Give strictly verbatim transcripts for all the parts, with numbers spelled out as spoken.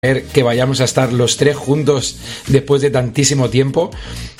que vayamos a estar los tres juntos después de tantísimo tiempo,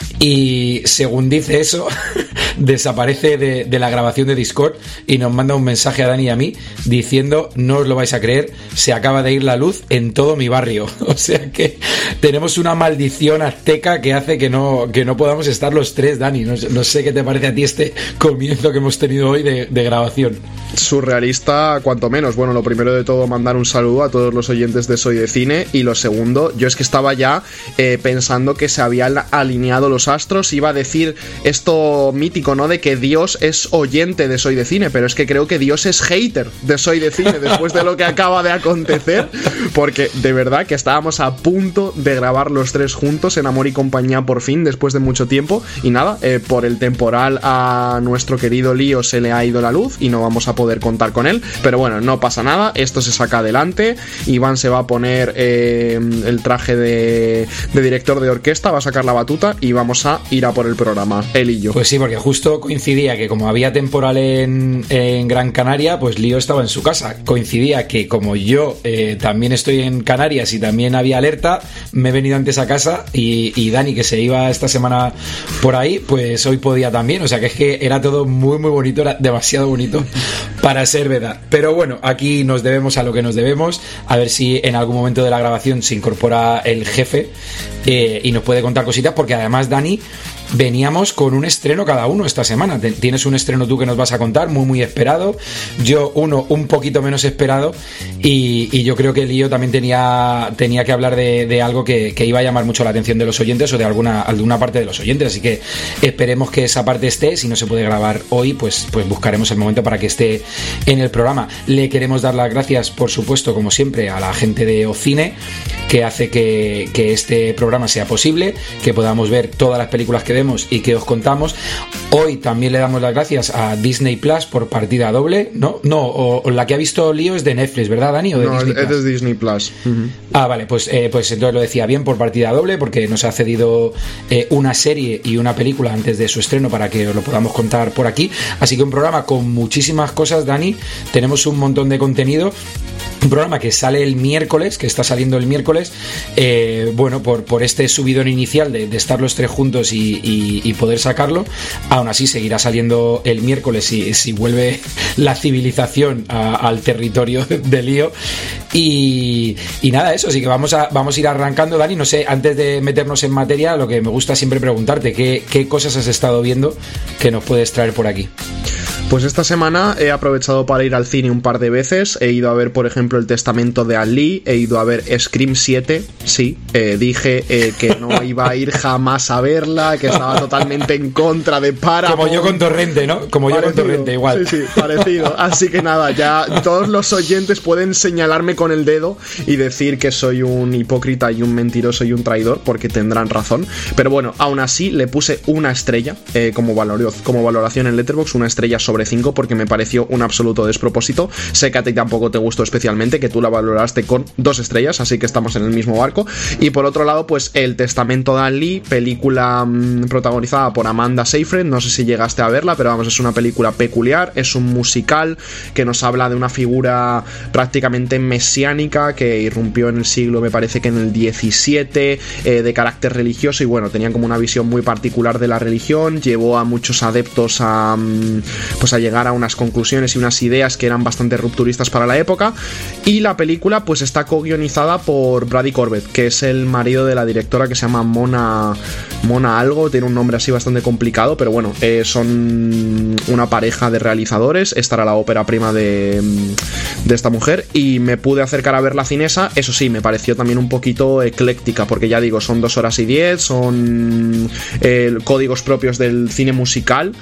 y según dice eso desaparece de, de la grabación de Discord y nos manda un mensaje a Dani y a mí diciendo: no os lo vais a creer, se acaba de ir la luz en todo mi barrio. O sea que tenemos una maldición azteca que hace que no, que no podamos estar los tres, Dani. No, no sé qué te parece a ti este comienzo que hemos tenido hoy de, de grabación. Surrealista cuanto menos. Bueno, lo primero de todo, mandar un saludo a todos los oyentes de Soy de Cine. Y lo segundo, yo es que estaba ya eh, pensando que se habían alineado los astros. Iba a decir esto mítico, ¿no? De que Dios es oyente de Soy de Cine, pero es que creo que Dios es hater de Soy de Cine después de lo que acaba de acontecer, porque de verdad que estábamos a punto de grabar los tres juntos en Amor y Compañía por fin, después de mucho tiempo. Y nada, eh, por el temporal a nuestro querido Lío se le ha ido la luz y no vamos a poder contar con él, pero bueno, no pasa nada, esto se saca adelante. Iván se va a poner eh, el traje de, de director de orquesta, va a sacar la batuta y vamos a ir a por el programa, él y yo. Pues sí, porque justo coincidía que como había temporal en, en Gran Canaria, pues Lío estaba en su casa. Coincidía que como yo eh, también estoy en Canarias y también había alerta, me he venido antes a casa, y, y Dani, que se iba esta semana por ahí, pues hoy podía también. O sea que es que era todo muy muy bonito, era demasiado bonito para ser verdad. Pero bueno, aquí nos debemos a lo que nos debemos. A ver si en algún momento de la grabación se incorpora el jefe eh, y nos puede contar cositas, porque además, Dani, veníamos con un estreno cada uno esta semana. Tienes un estreno tú que nos vas a contar, muy muy esperado, yo uno un poquito menos esperado, y, y yo creo que Lío también tenía, tenía que hablar de, de algo que, que iba a llamar mucho la atención de los oyentes, o de alguna, alguna parte de los oyentes, así que esperemos que esa parte esté. Si no se puede grabar hoy, pues, pues buscaremos el momento para que esté en el programa. Le queremos dar las gracias, por supuesto, como siempre, a la gente de Ocine, que hace que, que este programa sea posible, que podamos ver todas las películas que vemos y que os contamos. Hoy también le damos las gracias a Disney Plus por partida doble, ¿no? No, o, o la que ha visto Lío es de Netflix, ¿verdad, Dani? ¿O de no, Disney es Plus? de Disney Plus. Uh-huh. Ah, vale, pues, eh, pues entonces lo decía bien, por partida doble, porque nos ha cedido eh, una serie y una película antes de su estreno para que os lo podamos contar por aquí. Así que un programa con muchísimas cosas, Dani. Tenemos un montón de contenido. Un programa que sale el miércoles, que está saliendo el miércoles, eh, bueno, por, por este subidón inicial de, de estar los tres juntos y, y, y poder sacarlo. Aún así seguirá saliendo el miércoles si, si vuelve la civilización a, al territorio de Lío. Y, y nada, eso, así que vamos a, vamos a ir arrancando, Dani. No sé, antes de meternos en materia, lo que me gusta siempre preguntarte, ¿qué, qué cosas has estado viendo que nos puedes traer por aquí? Pues esta semana he aprovechado para ir al cine un par de veces. He ido a ver, por ejemplo, El Testamento de Ali. He ido a ver Scream siete. Sí, eh, dije eh, que no iba a ir jamás a verla, que estaba totalmente en contra de Paramount. Como yo con Torrente, ¿no? Como parecido, yo con Torrente, igual. Sí, sí, parecido. Así que nada, ya todos los oyentes pueden señalarme con el dedo y decir que soy un hipócrita y un mentiroso y un traidor, porque tendrán razón. Pero bueno, aún así le puse una estrella eh, como, valor, como valoración en Letterboxd, una estrella sobre cinco, porque me pareció un absoluto despropósito. Sé que a ti tampoco te gustó especialmente, que tú la valoraste con dos estrellas, así que estamos en el mismo barco. Y por otro lado, pues El Testamento de Ali, película mmm, protagonizada por Amanda Seyfried. No sé si llegaste a verla, pero vamos, es una película peculiar, es un musical que nos habla de una figura prácticamente mesiánica que irrumpió en el siglo, me parece que en el diecisiete, eh, de carácter religioso, y bueno, tenían como una visión muy particular de la religión, llevó a muchos adeptos a mmm, pues a llegar a unas conclusiones y unas ideas que eran bastante rupturistas para la época. Y la película pues está co-guionizada por Brady Corbett, que es el marido de la directora, que se llama Mona Mona algo, tiene un nombre así bastante complicado, pero bueno, eh, son una pareja de realizadores. Esta era la ópera prima de, de esta mujer, y me pude acercar a ver la cinesa. Eso sí, me pareció también un poquito ecléctica, porque ya digo, son dos horas y diez, son eh, códigos propios del cine musical,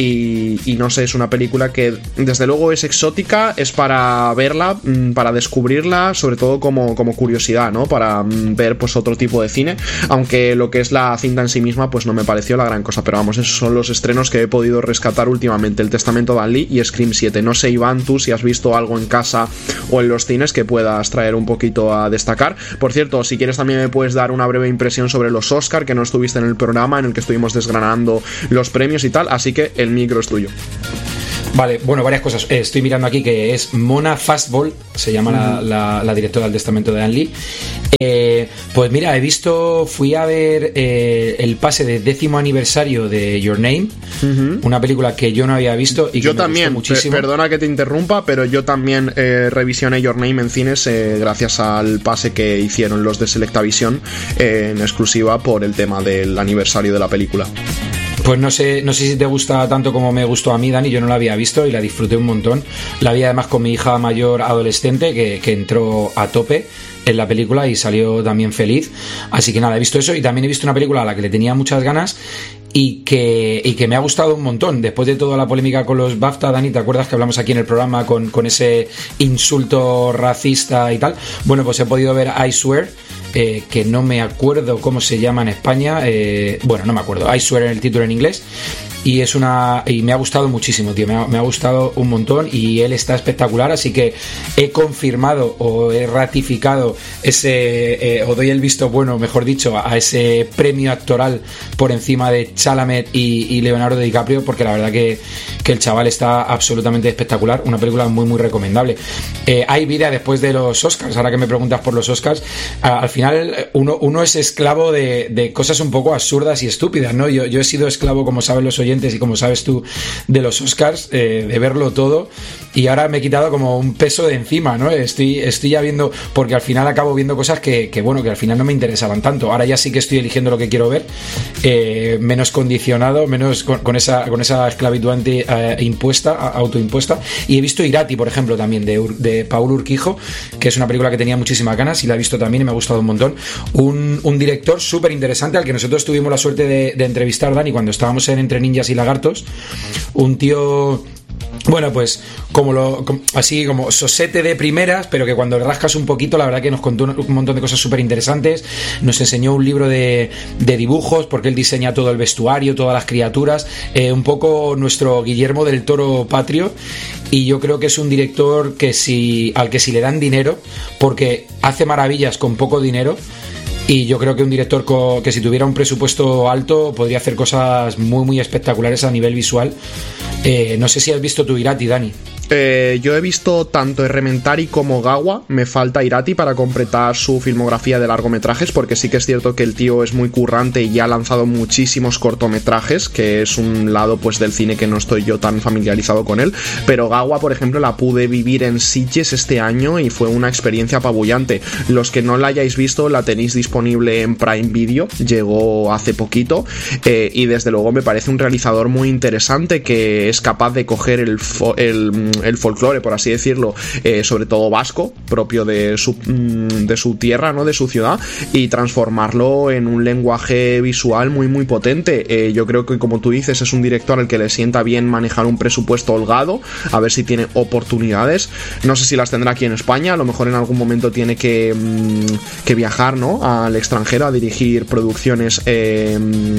y, y no sé, es una película que desde luego es exótica, es para verla, para descubrirla, sobre todo como, como curiosidad, ¿no? Para ver pues otro tipo de cine, aunque lo que es la cinta en sí misma pues no me pareció la gran cosa. Pero vamos, esos son los estrenos que he podido rescatar últimamente: El Testamento de Ali y Scream siete. No sé, Iván, tú si has visto algo en casa o en los cines que puedas traer un poquito a destacar. Por cierto, si quieres también me puedes dar una breve impresión sobre los Oscar, que no estuviste en el programa en el que estuvimos desgranando los premios y tal, así que el micro es tuyo. Vale, bueno, varias cosas. Eh, estoy mirando aquí que es Mona Fastball, se llama uh-huh. la, la, la directora del Testamento de Anne Lee. Eh, pues mira, he visto, fui a ver eh, el pase de décimo aniversario de Your Name, uh-huh. una película que yo no había visto y que yo me también, gustó muchísimo. Per- perdona que te interrumpa, pero yo también eh, revisioné Your Name en cines eh, gracias al pase que hicieron los de Selectavision eh, en exclusiva por el tema del aniversario de la película. Pues no sé, no sé si te gusta tanto como me gustó a mí, Dani. Yo no la había visto y la disfruté un montón. La vi además con mi hija mayor adolescente que, que entró a tope en la película y salió también feliz. Así que nada, he visto eso y también he visto una película a la que le tenía muchas ganas y que, y que me ha gustado un montón. Después de toda la polémica con los BAFTA, Dani, ¿te acuerdas que hablamos aquí en el programa con, con ese insulto racista y tal? Bueno, pues he podido ver I Swear, eh, que no me acuerdo cómo se llama en España. Eh, bueno, no me acuerdo. I Swear en el título en inglés. Y es una y me ha gustado muchísimo, tío, me ha, me ha gustado un montón y él está espectacular, así que he confirmado o he ratificado ese, eh, o doy el visto bueno, mejor dicho, a ese premio actoral por encima de Chalamet y, y Leonardo DiCaprio, porque la verdad que, que el chaval está absolutamente espectacular, una película muy muy recomendable. Eh, hay vida después de los Oscars, ahora que me preguntas por los Oscars, a, al final uno, uno es esclavo de, de cosas un poco absurdas y estúpidas, ¿no? Yo, yo he sido esclavo, como saben los oyentes, y como sabes tú, de los Oscars, eh, de verlo todo, y ahora me he quitado como un peso de encima, ¿no? Estoy, estoy ya viendo, porque al final acabo viendo cosas que, que bueno, que al final no me interesaban tanto. Ahora ya sí que estoy eligiendo lo que quiero ver, eh, menos condicionado, menos con, con esa con esa esclavitud anti, eh, impuesta, autoimpuesta. Y he visto Irati, por ejemplo, también de, de Paul Urquijo, que es una película que tenía muchísimas ganas y la he visto también y me ha gustado un montón. Un, un director súper interesante al que nosotros tuvimos la suerte de, de entrevistar, Dani, cuando estábamos en Entre Ninjas y Lagartos. Un tío, bueno, pues como lo como, así como sosete de primeras, pero que cuando le rascas un poquito, la verdad que nos contó un, un montón de cosas súper interesantes. Nos enseñó un libro de, de dibujos, porque él diseña todo el vestuario, todas las criaturas, eh, un poco nuestro Guillermo del Toro patrio. Y yo creo que es un director que si al que si le dan dinero, porque hace maravillas con poco dinero. Y yo creo que un director co- que si tuviera un presupuesto alto podría hacer cosas muy muy espectaculares a nivel visual. Eh, no sé si has visto tu Irati, Dani. Eh, yo he visto tanto Errementari como Gawa. Me falta Irati para completar su filmografía de largometrajes, porque sí que es cierto que el tío es muy currante y ya ha lanzado muchísimos cortometrajes, que es un lado pues del cine que no estoy yo tan familiarizado con él. Pero Gawa, por ejemplo, la pude vivir en Sitges este año y fue una experiencia apabullante. Los que no la hayáis visto, la tenéis disponible en Prime Video, llegó hace poquito, eh, y desde luego me parece un realizador muy interesante que es capaz de coger el, fo- el el folclore, por así decirlo, eh, sobre todo vasco, propio de su, de su tierra, ¿no? De su ciudad, y transformarlo en un lenguaje visual muy muy potente. Eh, yo creo que, como tú dices, es un director al que le sienta bien manejar un presupuesto holgado, a ver si tiene oportunidades. No sé si las tendrá aquí en España, a lo mejor en algún momento tiene que, mmm, que viajar, ¿no? Al extranjero a dirigir producciones eh,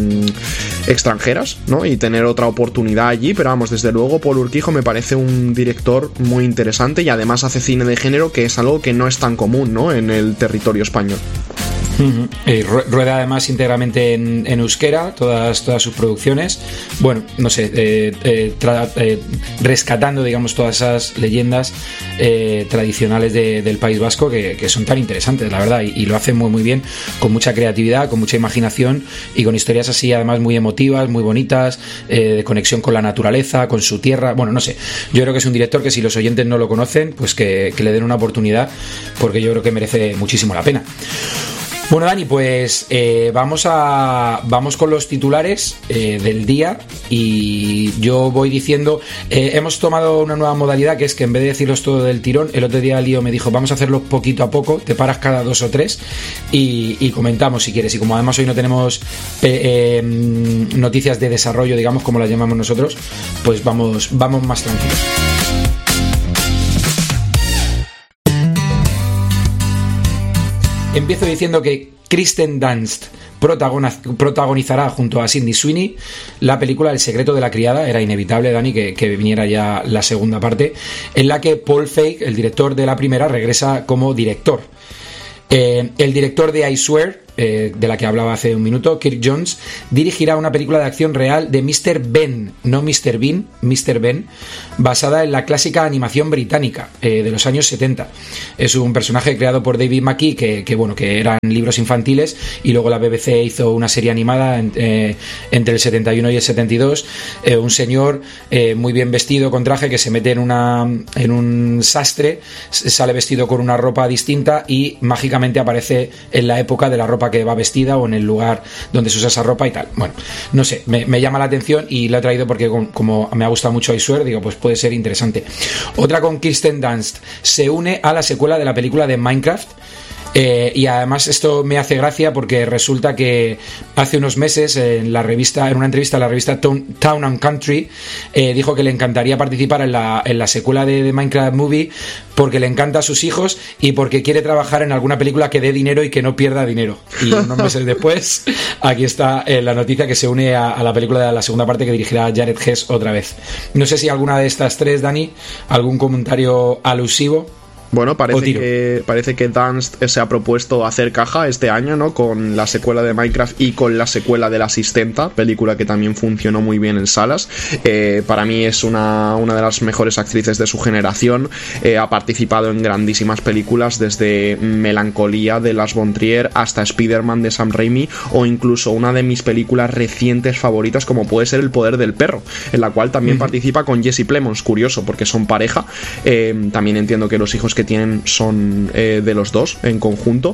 extranjeras, ¿no? Y tener otra oportunidad allí, pero vamos, desde luego Paul Urquijo me parece un director muy interesante y además hace cine de género, que es algo que no es tan común, ¿no? En el territorio español. Uh-huh. Eh, rueda además íntegramente en, en euskera todas, todas sus producciones. Bueno, no sé, eh, eh, tra- eh, rescatando, digamos, todas esas leyendas eh, tradicionales de, del País Vasco que, que son tan interesantes, la verdad, y, y lo hacen muy muy bien, con mucha creatividad, con mucha imaginación y con historias así además muy emotivas, muy bonitas, eh, de conexión con la naturaleza, con su tierra. Bueno, no sé, yo creo que es un director que si los oyentes no lo conocen, pues que, que le den una oportunidad, porque yo creo que merece muchísimo la pena. Bueno, Dani, pues eh, vamos a vamos con los titulares eh, del día y yo voy diciendo, eh, hemos tomado una nueva modalidad, que es que en vez de decirlos todo del tirón, el otro día Lío me dijo, vamos a hacerlo poquito a poco, te paras cada dos o tres y, y comentamos si quieres, y como además hoy no tenemos eh, eh, noticias de desarrollo, digamos, como las llamamos nosotros, pues vamos, vamos más tranquilos. Empiezo diciendo que Kristen Dunst protagonizará junto a Sydney Sweeney la película El secreto de la criada. Era inevitable, Dani, que, que viniera ya la segunda parte, en la que Paul Feig, el director de la primera, regresa como director. Eh, el director de I Swear, eh, de la que hablaba hace un minuto, Kirk Jones, dirigirá una película de acción real de míster Ben, no míster Bean, míster Ben, basada en la clásica animación británica eh, de los años setenta. Es un personaje creado por David McKee, que, que bueno, que eran libros infantiles, y luego la B B C hizo una serie animada en, eh, entre el setenta y uno y el setenta y dos. Eh, un señor eh, muy bien vestido, con traje, que se mete en una en un sastre, sale vestido con una ropa distinta y mágicamente aparece en la época de la ropa que va vestida o en el lugar donde se usa esa ropa y tal. Bueno, no sé, me, me llama la atención y la he traído porque como me ha gustado mucho I Swear, digo, pues puede ser interesante. Otra con Kirsten Dunst, se une a la secuela de la película de Minecraft. Eh, y además esto me hace gracia porque resulta que hace unos meses en la revista, en una entrevista a la revista Town, Town and Country, eh, dijo que le encantaría participar en la, en la secuela de, de Minecraft Movie porque le encanta a sus hijos y porque quiere trabajar en alguna película que dé dinero y que no pierda dinero. Y unos meses después aquí está eh, la noticia que se une a, a la película de la segunda parte que dirigirá Jared Hess otra vez. No sé si alguna de estas tres, Dani, algún comentario alusivo. Bueno, parece que, parece que Dunst se ha propuesto hacer caja este año, ¿no? Con la secuela de Minecraft y con la secuela de La Asistenta, película que también funcionó muy bien en salas. Eh, para mí es una, una de las mejores actrices de su generación. Eh, ha participado en grandísimas películas, desde Melancolía de Lars von Trier hasta Spider-Man de Sam Raimi, o incluso una de mis películas recientes favoritas, como puede ser El Poder del Perro, en la cual también uh-huh. participa con Jesse Plemons. Curioso, porque son pareja. Eh, también entiendo que los hijos que tienen son eh, de los dos en conjunto,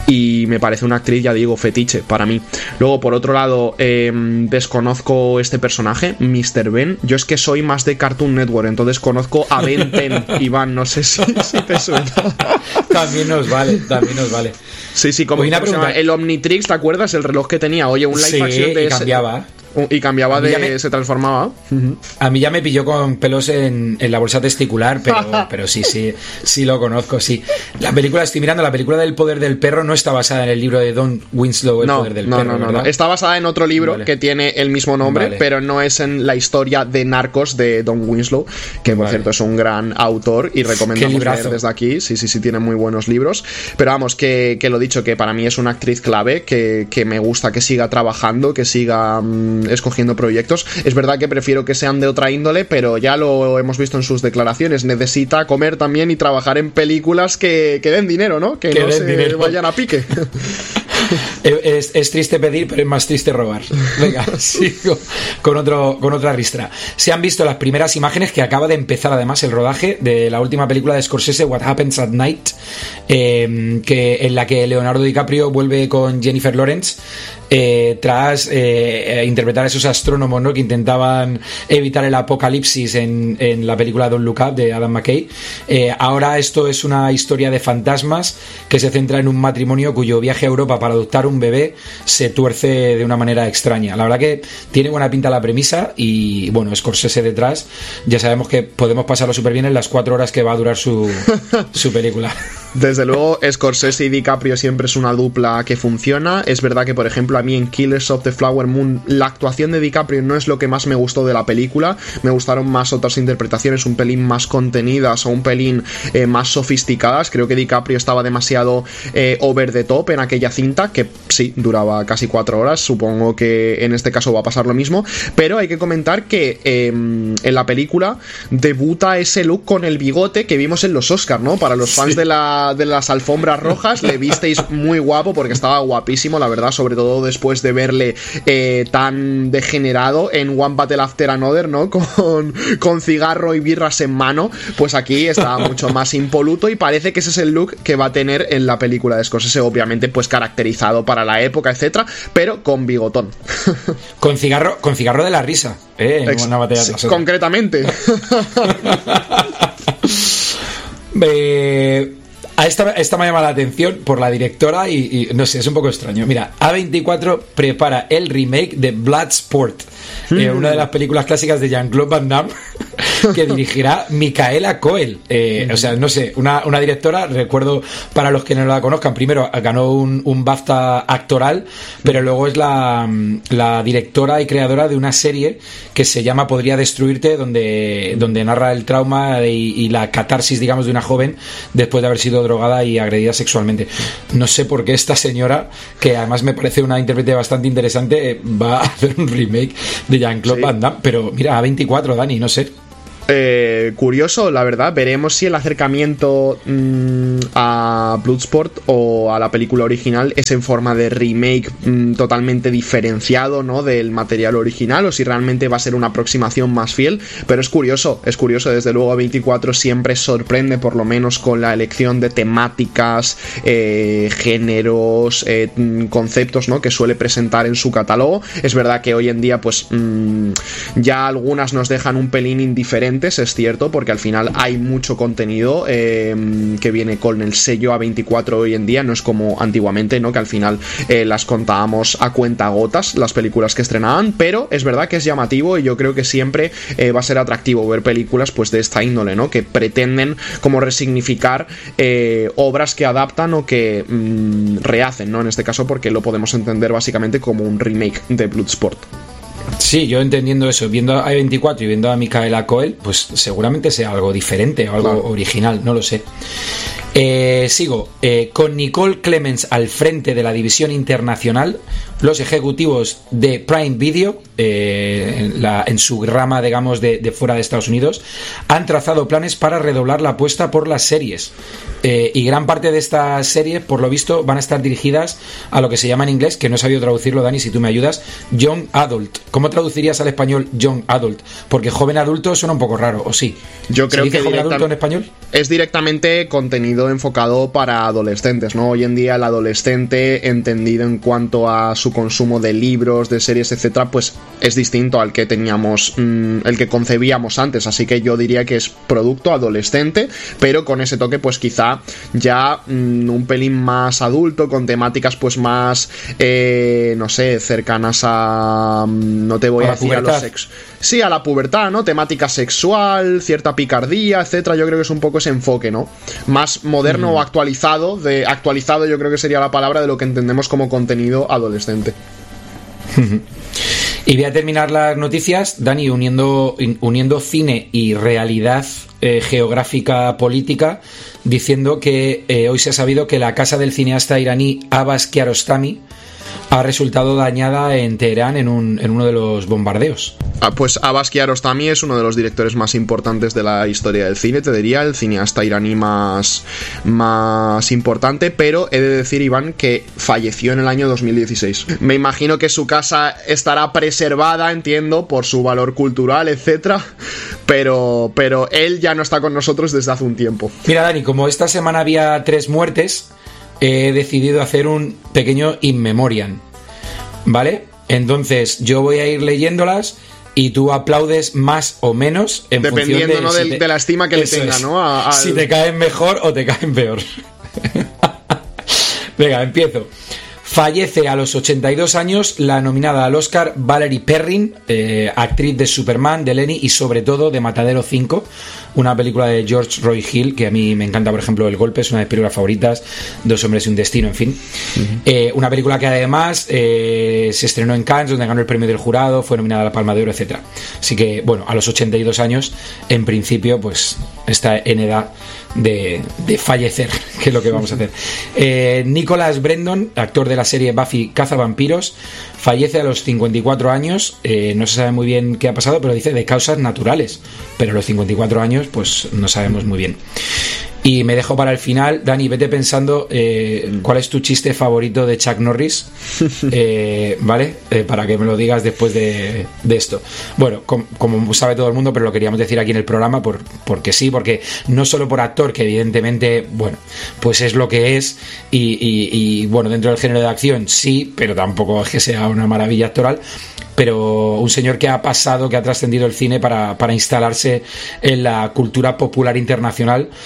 y me parece una actriz, ya digo, fetiche para mí. Luego, por otro lado, eh, desconozco este personaje, míster Ben. Yo es que soy más de Cartoon Network, entonces conozco a Ben Ten. Iván, no sé si, si te suena. También nos vale, también nos vale. Sí, sí, como una pregunta. El Omnitrix, ¿te acuerdas? El reloj que tenía, oye, un live sí, action de y cambiaba. Ese... Y cambiaba de... me, se transformaba. Uh-huh. A mí ya me pilló con pelos en, en la bolsa testicular, pero, pero sí, sí, sí lo conozco, sí. La película, estoy mirando, la película del Poder del Perro no está basada en el libro de Don Winslow, El no, Poder del no, Perro, no, no, ¿verdad? no. Está basada en otro libro vale. que tiene el mismo nombre, vale. pero no es en la historia de Narcos de Don Winslow, que por vale. cierto es un gran autor y recomendamos leer desde aquí. Sí, sí, sí, tiene muy buenos libros. Pero vamos, que, que lo dicho, que para mí es una actriz clave, que, que me gusta que siga trabajando, que siga mmm, escogiendo proyectos. Es verdad que prefiero que sean de otra índole, pero ya lo hemos visto en sus declaraciones. Necesita comer también y trabajar en películas que, que den dinero, ¿no? Que, que no se dinero. vayan a pique. Es, es triste pedir, pero es más triste robar. Venga, sigo con, otro, con otra ristra. Se han visto las primeras imágenes, que acaba de empezar además el rodaje de la última película de Scorsese, What Happens at Night, eh, que, en la que Leonardo DiCaprio vuelve con Jennifer Lawrence eh, tras eh, interpretar a esos astrónomos, ¿no?, que intentaban evitar el apocalipsis en, en la película Don't Look Up de Adam McKay. Eh, ahora esto es una historia de fantasmas que se centra en un matrimonio cuyo viaje a Europa para adoptar un bebé se tuerce de una manera extraña. La verdad que tiene buena pinta la premisa y bueno, Scorsese detrás, ya sabemos que podemos pasarlo súper bien en las cuatro horas que va a durar su, su película. Desde luego, Scorsese y DiCaprio siempre es una dupla que funciona. Es verdad que, por ejemplo, a mí en Killers of the Flower Moon la actuación de DiCaprio no es lo que más me gustó de la película. Me gustaron más otras interpretaciones, un pelín más contenidas o un pelín eh, más sofisticadas. Creo que DiCaprio estaba demasiado eh, over the top en aquella cinta, que sí, duraba casi cuatro horas. Supongo que en este caso va a pasar lo mismo. Pero hay que comentar que eh, en la película debuta ese look con el bigote que vimos en los Oscars, ¿no? Para los fans sí. de la de las alfombras rojas, le visteis muy guapo porque estaba guapísimo, la verdad, sobre todo después de verle eh, tan degenerado en One Battle After Another, ¿no? Con, con cigarro y birras en mano, pues aquí estaba mucho más impoluto y parece que ese es el look que va a tener en la película de Scorsese, obviamente pues caracterizado para la época, etcétera, pero con bigotón. Con cigarro, con cigarro de la risa, ¿eh? En Ex- una batalla sí, concretamente. eh... A esta, esta me llama la atención por la directora y, y no sé, es un poco extraño. Mira, A veinticuatro prepara el remake de Bloodsport, eh, una de las películas clásicas de Jean-Claude Van Damme, que dirigirá Micaela Coel. Eh, o sea, no sé, una, una directora, recuerdo para los que no la conozcan, primero ganó un, un BAFTA actoral, pero luego es la, la directora y creadora de una serie que se llama Podría Destruirte, donde, donde narra el trauma y, y la catarsis, digamos, de una joven después de haber sido drogada y agredida sexualmente. No sé por qué esta señora, que además me parece una intérprete bastante interesante, va a hacer un remake de Jean-Claude sí. Van Damme, pero mira, A veinticuatro, Dani, no sé. Eh, curioso, la verdad. Veremos si el acercamiento mmm, a Bloodsport o a la película original es en forma de remake mmm, totalmente diferenciado, ¿no?, del material original, o si realmente va a ser una aproximación más fiel. Pero es curioso, es curioso. Desde luego A veinticuatro siempre sorprende, por lo menos con la elección de temáticas, eh, géneros, eh, conceptos, ¿no?, que suele presentar en su catálogo. Es verdad que hoy en día, pues mmm, ya algunas nos dejan un pelín indiferentes, es cierto, porque al final hay mucho contenido eh, que viene con el sello A veinticuatro hoy en día. No es como antiguamente, ¿no?, que al final eh, las contábamos a cuentagotas las películas que estrenaban, pero es verdad que es llamativo y yo creo que siempre eh, va a ser atractivo ver películas pues de esta índole, ¿no?, que pretenden como resignificar eh, obras que adaptan o que mmm, rehacen, ¿no?, en este caso, porque lo podemos entender básicamente como un remake de Bloodsport. Sí, yo entendiendo eso, viendo a veinticuatro y viendo a Micaela Coel, pues seguramente sea algo diferente o algo claro. original, no lo sé. Eh, sigo, eh, con Nicole Clements al frente de la división internacional, los ejecutivos de Prime Video, eh, en, la, en su rama, digamos, de, de fuera de Estados Unidos, han trazado planes para redoblar la apuesta por las series. Eh, y gran parte de estas series, por lo visto, van a estar dirigidas a lo que se llama en inglés, que no he sabido traducirlo, Dani, si tú me ayudas, Young Adult. ¿Cómo traducirías al español Young Adult? Porque joven adulto suena un poco raro, ¿o sí? Yo creo que joven adulto en español es directamente contenido enfocado para adolescentes, ¿no? Hoy en día el adolescente, entendido en cuanto a su consumo de libros, de series, etcétera, pues es distinto al que teníamos, mmm, el que concebíamos antes, así que yo diría que es producto adolescente, pero con ese toque pues quizá ya mmm, un pelín más adulto, con temáticas pues más eh, no sé, cercanas a mmm, no te voy a, a decir pubertad. A los sexos. Sí, a la pubertad, ¿no? Temática sexual, cierta picardía, etcétera. Yo creo que es un poco ese enfoque, ¿no? Más moderno mm. o actualizado. De actualizado yo creo que sería la palabra de lo que entendemos como contenido adolescente. Y voy a terminar las noticias, Dani, uniendo, uniendo cine y realidad eh, geográfica política, diciendo que eh, hoy se ha sabido que la casa del cineasta iraní Abbas Kiarostami ha resultado dañada en Teherán en, un, en uno de los bombardeos. Ah, pues Abbas Kiarostami es uno de los directores más importantes de la historia del cine, te diría, el cineasta iraní más, más importante, pero he de decir, Iván, que falleció en el año dos mil dieciséis. Me imagino que su casa estará preservada, entiendo, por su valor cultural, etcétera, pero, pero él ya no está con nosotros desde hace un tiempo. Mira, Dani, como esta semana había tres muertes, he decidido hacer un pequeño in memoriam, ¿vale? Entonces yo voy a ir leyéndolas y tú aplaudes más o menos en dependiendo, función de, ¿no? si de, te, de la estima que le tenga, es, ¿no? A, al... Si te caen mejor o te caen peor. Venga, empiezo. Fallece a los ochenta y dos años la nominada al Oscar Valerie Perrin, eh, actriz de Superman, de Lenny y sobre todo de Matadero cinco, una película de George Roy Hill que a mí me encanta, por ejemplo, El Golpe, es una de mis películas favoritas, Dos hombres y un destino, en fin. Uh-huh. Eh, una película que además eh, se estrenó en Cannes, donde ganó el premio del jurado, fue nominada a la Palma de Oro, etcétera. Así que, bueno, a los ochenta y dos años, en principio, pues está en edad de, de fallecer, que es lo que vamos a hacer. Eh, Nicholas Brendon, actor de la serie Buffy Cazavampiros, fallece a los cincuenta y cuatro años. Eh, no se sabe muy bien qué ha pasado, pero dice de causas naturales, pero a los cincuenta y cuatro años pues no sabemos muy bien. Y me dejo para el final, Dani, vete pensando eh, cuál es tu chiste favorito de Chuck Norris, eh, ¿vale? Eh, para que me lo digas después de, de esto. Bueno, com, como sabe todo el mundo, pero lo queríamos decir aquí en el programa por, porque sí, porque no solo por actor, que evidentemente, bueno, pues es lo que es, y, y, y bueno, dentro del género de acción sí, pero tampoco es que sea una maravilla actoral, pero un señor que ha pasado, que ha trascendido el cine para, para instalarse en la cultura popular internacional, un Chuck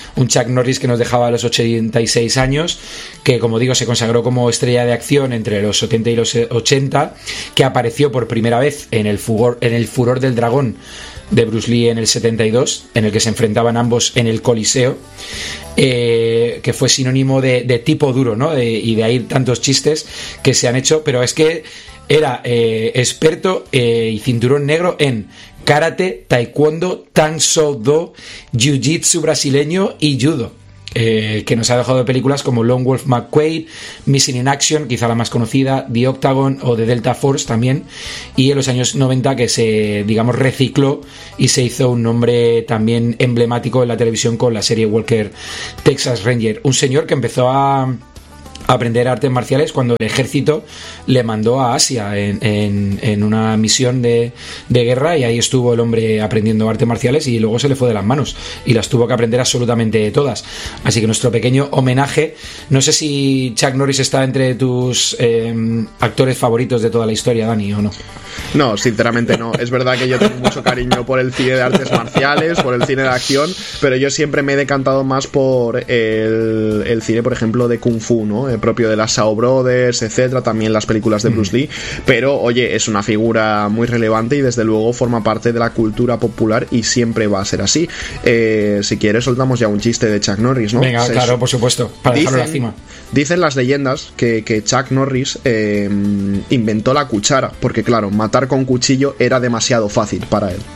Norris, que nos dejaba a los ochenta y seis años, que como digo se consagró como estrella de acción entre los setenta y los ochenta, que apareció por primera vez en el furor, en el furor del dragón de Bruce Lee en el setenta y dos, en el que se enfrentaban ambos en el Coliseo, eh, que fue sinónimo de, de tipo duro, ¿no? De, y de ahí tantos chistes que se han hecho, pero es que era eh, experto eh, y cinturón negro en karate, taekwondo, tang soo do, jiu-jitsu brasileño y judo. Eh, que nos ha dejado de películas como Lone Wolf McQuade, Missing in Action, quizá la más conocida, The Octagon o The Delta Force también, y en los años noventa que se, digamos, recicló y se hizo un nombre también emblemático en la televisión con la serie Walker Texas Ranger, un señor que empezó a aprender artes marciales cuando el ejército le mandó a Asia en, en, en una misión de, de guerra, y ahí estuvo el hombre aprendiendo artes marciales y luego se le fue de las manos y las tuvo que aprender absolutamente todas. Así que nuestro pequeño homenaje. No sé si Chuck Norris está entre tus eh, actores favoritos de toda la historia, Dani, o no. No, sinceramente no. Es verdad que yo tengo mucho cariño por el cine de artes marciales, por el cine de acción, pero yo siempre me he decantado más por el, el cine, por ejemplo, de Kung Fu, ¿no? El propio de las Shaw Brothers, etcétera, también las películas de Bruce Lee, pero oye, es una figura muy relevante y desde luego forma parte de la cultura popular y siempre va a ser así. Eh, si quieres soltamos ya un chiste de Chuck Norris, ¿no? Venga, Se, claro, por supuesto, para dicen, dejarlo encima. Dicen las leyendas que, que Chuck Norris eh, inventó la cuchara, porque claro, matar con cuchillo era demasiado fácil para él.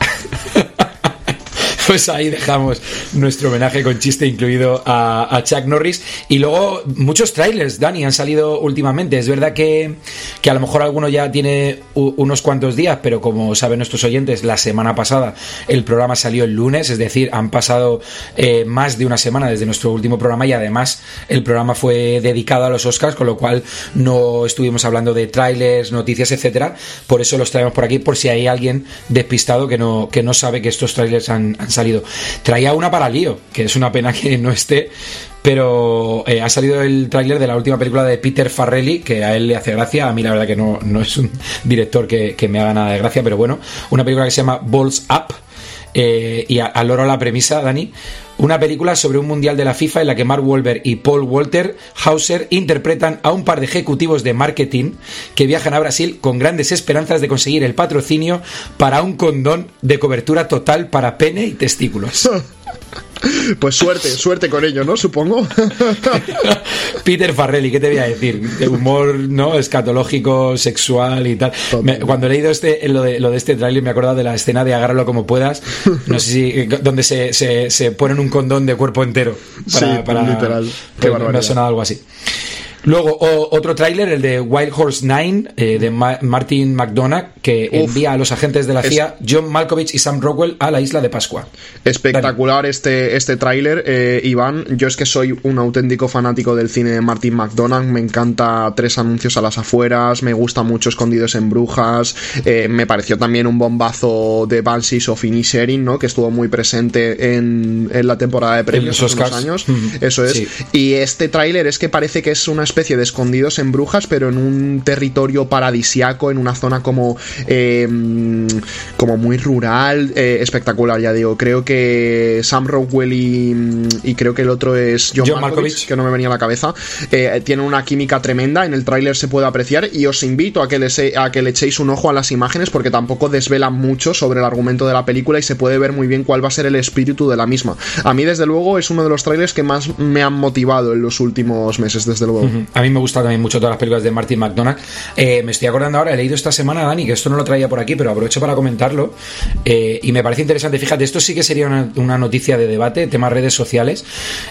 Pues ahí dejamos nuestro homenaje con chiste incluido a, a Chuck Norris. Y luego muchos trailers, Dani, han salido últimamente. Es verdad que, que a lo mejor alguno ya tiene u, unos cuantos días, pero como saben nuestros oyentes, la semana pasada el programa salió el lunes, es decir, han pasado eh, más de una semana desde nuestro último programa, y además el programa fue dedicado a los Oscars, con lo cual no estuvimos hablando de trailers, noticias, etcétera. Por eso los traemos por aquí, por si hay alguien despistado que no, que no sabe que estos trailers han, han salido. Traía una para Lío, que es una pena que no esté, pero eh, ha salido el tráiler de la última película de Peter Farrelly, que a él le hace gracia. A mí la verdad que no, no es un director que, que me haga nada de gracia, pero bueno, una película que se llama Balls Up, eh, y al loro la premisa, Dani. Una película sobre un mundial de la FIFA en la que Mark Wahlberg y Paul Walter Hauser interpretan a un par de ejecutivos de marketing que viajan a Brasil con grandes esperanzas de conseguir el patrocinio para un condón de cobertura total para pene y testículos. Pues suerte, suerte con ello, ¿no? Supongo. Peter Farrelly, ¿qué te voy a decir? De humor, ¿no? Escatológico, sexual y tal. Me, cuando he leído este, lo de, lo de este tráiler me he acordado de la escena de Agárralo como puedas. No sé si, donde se, se, se ponen un condón de cuerpo entero. Para, sí, para, literal. Qué barbaridad. Me ha sonado algo así. Luego o, otro tráiler, el de Wild Horse nueve, eh, de Ma- Martin McDonagh, que Uf, envía a los agentes de la C I A, es... John Malkovich y Sam Rockwell, a la isla de Pascua. Espectacular Dale. este, este tráiler, eh, Iván. Yo es que soy un auténtico fanático del cine de Martin McDonagh. Me encanta Tres anuncios a las afueras, me gusta mucho Escondidos en Brujas, eh, me pareció también un bombazo de Banshees of Inisherin, ¿no? Que estuvo muy presente en, en la temporada de premios hace unos años. Mm-hmm. Eso es. Sí. Y este tráiler es que parece que es una especie de Escondidos en Brujas, pero en un territorio paradisiaco, en una zona como eh, como muy rural, eh, espectacular, ya digo. Creo que Sam Rockwell y, y creo que el otro es John, John Malkovich, Malkovich, que no me venía a la cabeza, eh, tienen una química tremenda, en el tráiler se puede apreciar, y os invito a que, les, a que le echéis un ojo a las imágenes, porque tampoco desvelan mucho sobre el argumento de la película y se puede ver muy bien cuál va a ser el espíritu de la misma. A mí, desde luego, es uno de los trailers que más me han motivado en los últimos meses, desde luego. Uh-huh. A mí me gustan también mucho todas las películas de Martin McDonagh. Eh, me estoy acordando ahora, he leído esta semana, Dani, que esto no lo traía por aquí, pero aprovecho para comentarlo, eh, y me parece interesante. Fíjate, esto sí que sería una, una noticia de debate, temas redes sociales,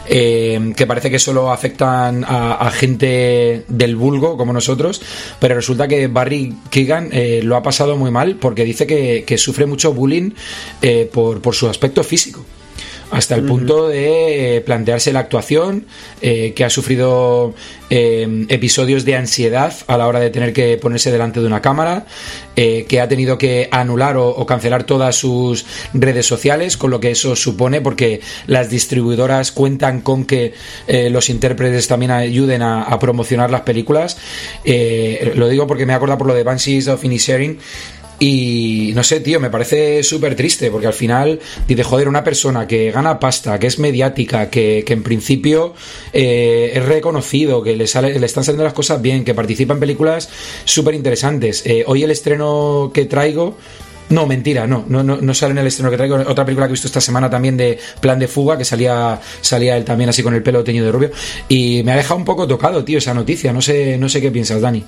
eh, que parece que solo afectan a, a gente del vulgo, como nosotros, pero resulta que Barry Keoghan eh, lo ha pasado muy mal, porque dice que, que sufre mucho bullying eh, por, por su aspecto físico, hasta el punto de plantearse la actuación, eh, que ha sufrido eh, episodios de ansiedad a la hora de tener que ponerse delante de una cámara, eh, que ha tenido que anular o, o cancelar todas sus redes sociales, con lo que eso supone, porque las distribuidoras cuentan con que eh, los intérpretes también ayuden a, a promocionar las películas. Eh, lo digo porque me he acordado por lo de Banshees of Inisherin. Y no sé, tío, me parece súper triste, porque al final dice, joder, una persona que gana pasta, que es mediática, que, que en principio eh, es reconocido, que le, sale, le están saliendo las cosas bien, que participa en películas súper interesantes. Eh, hoy el estreno que traigo... No, mentira, no, no, no, no sale en el estreno que traigo. Otra película que he visto esta semana también de Plan de Fuga, que salía salía él también así con el pelo teñido de rubio. Y me ha dejado un poco tocado, tío, esa noticia. No sé, no sé qué piensas, Dani.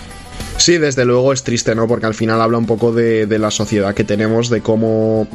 Sí, desde luego es triste, ¿no? Porque al final habla un poco de, de la sociedad que tenemos, de cómo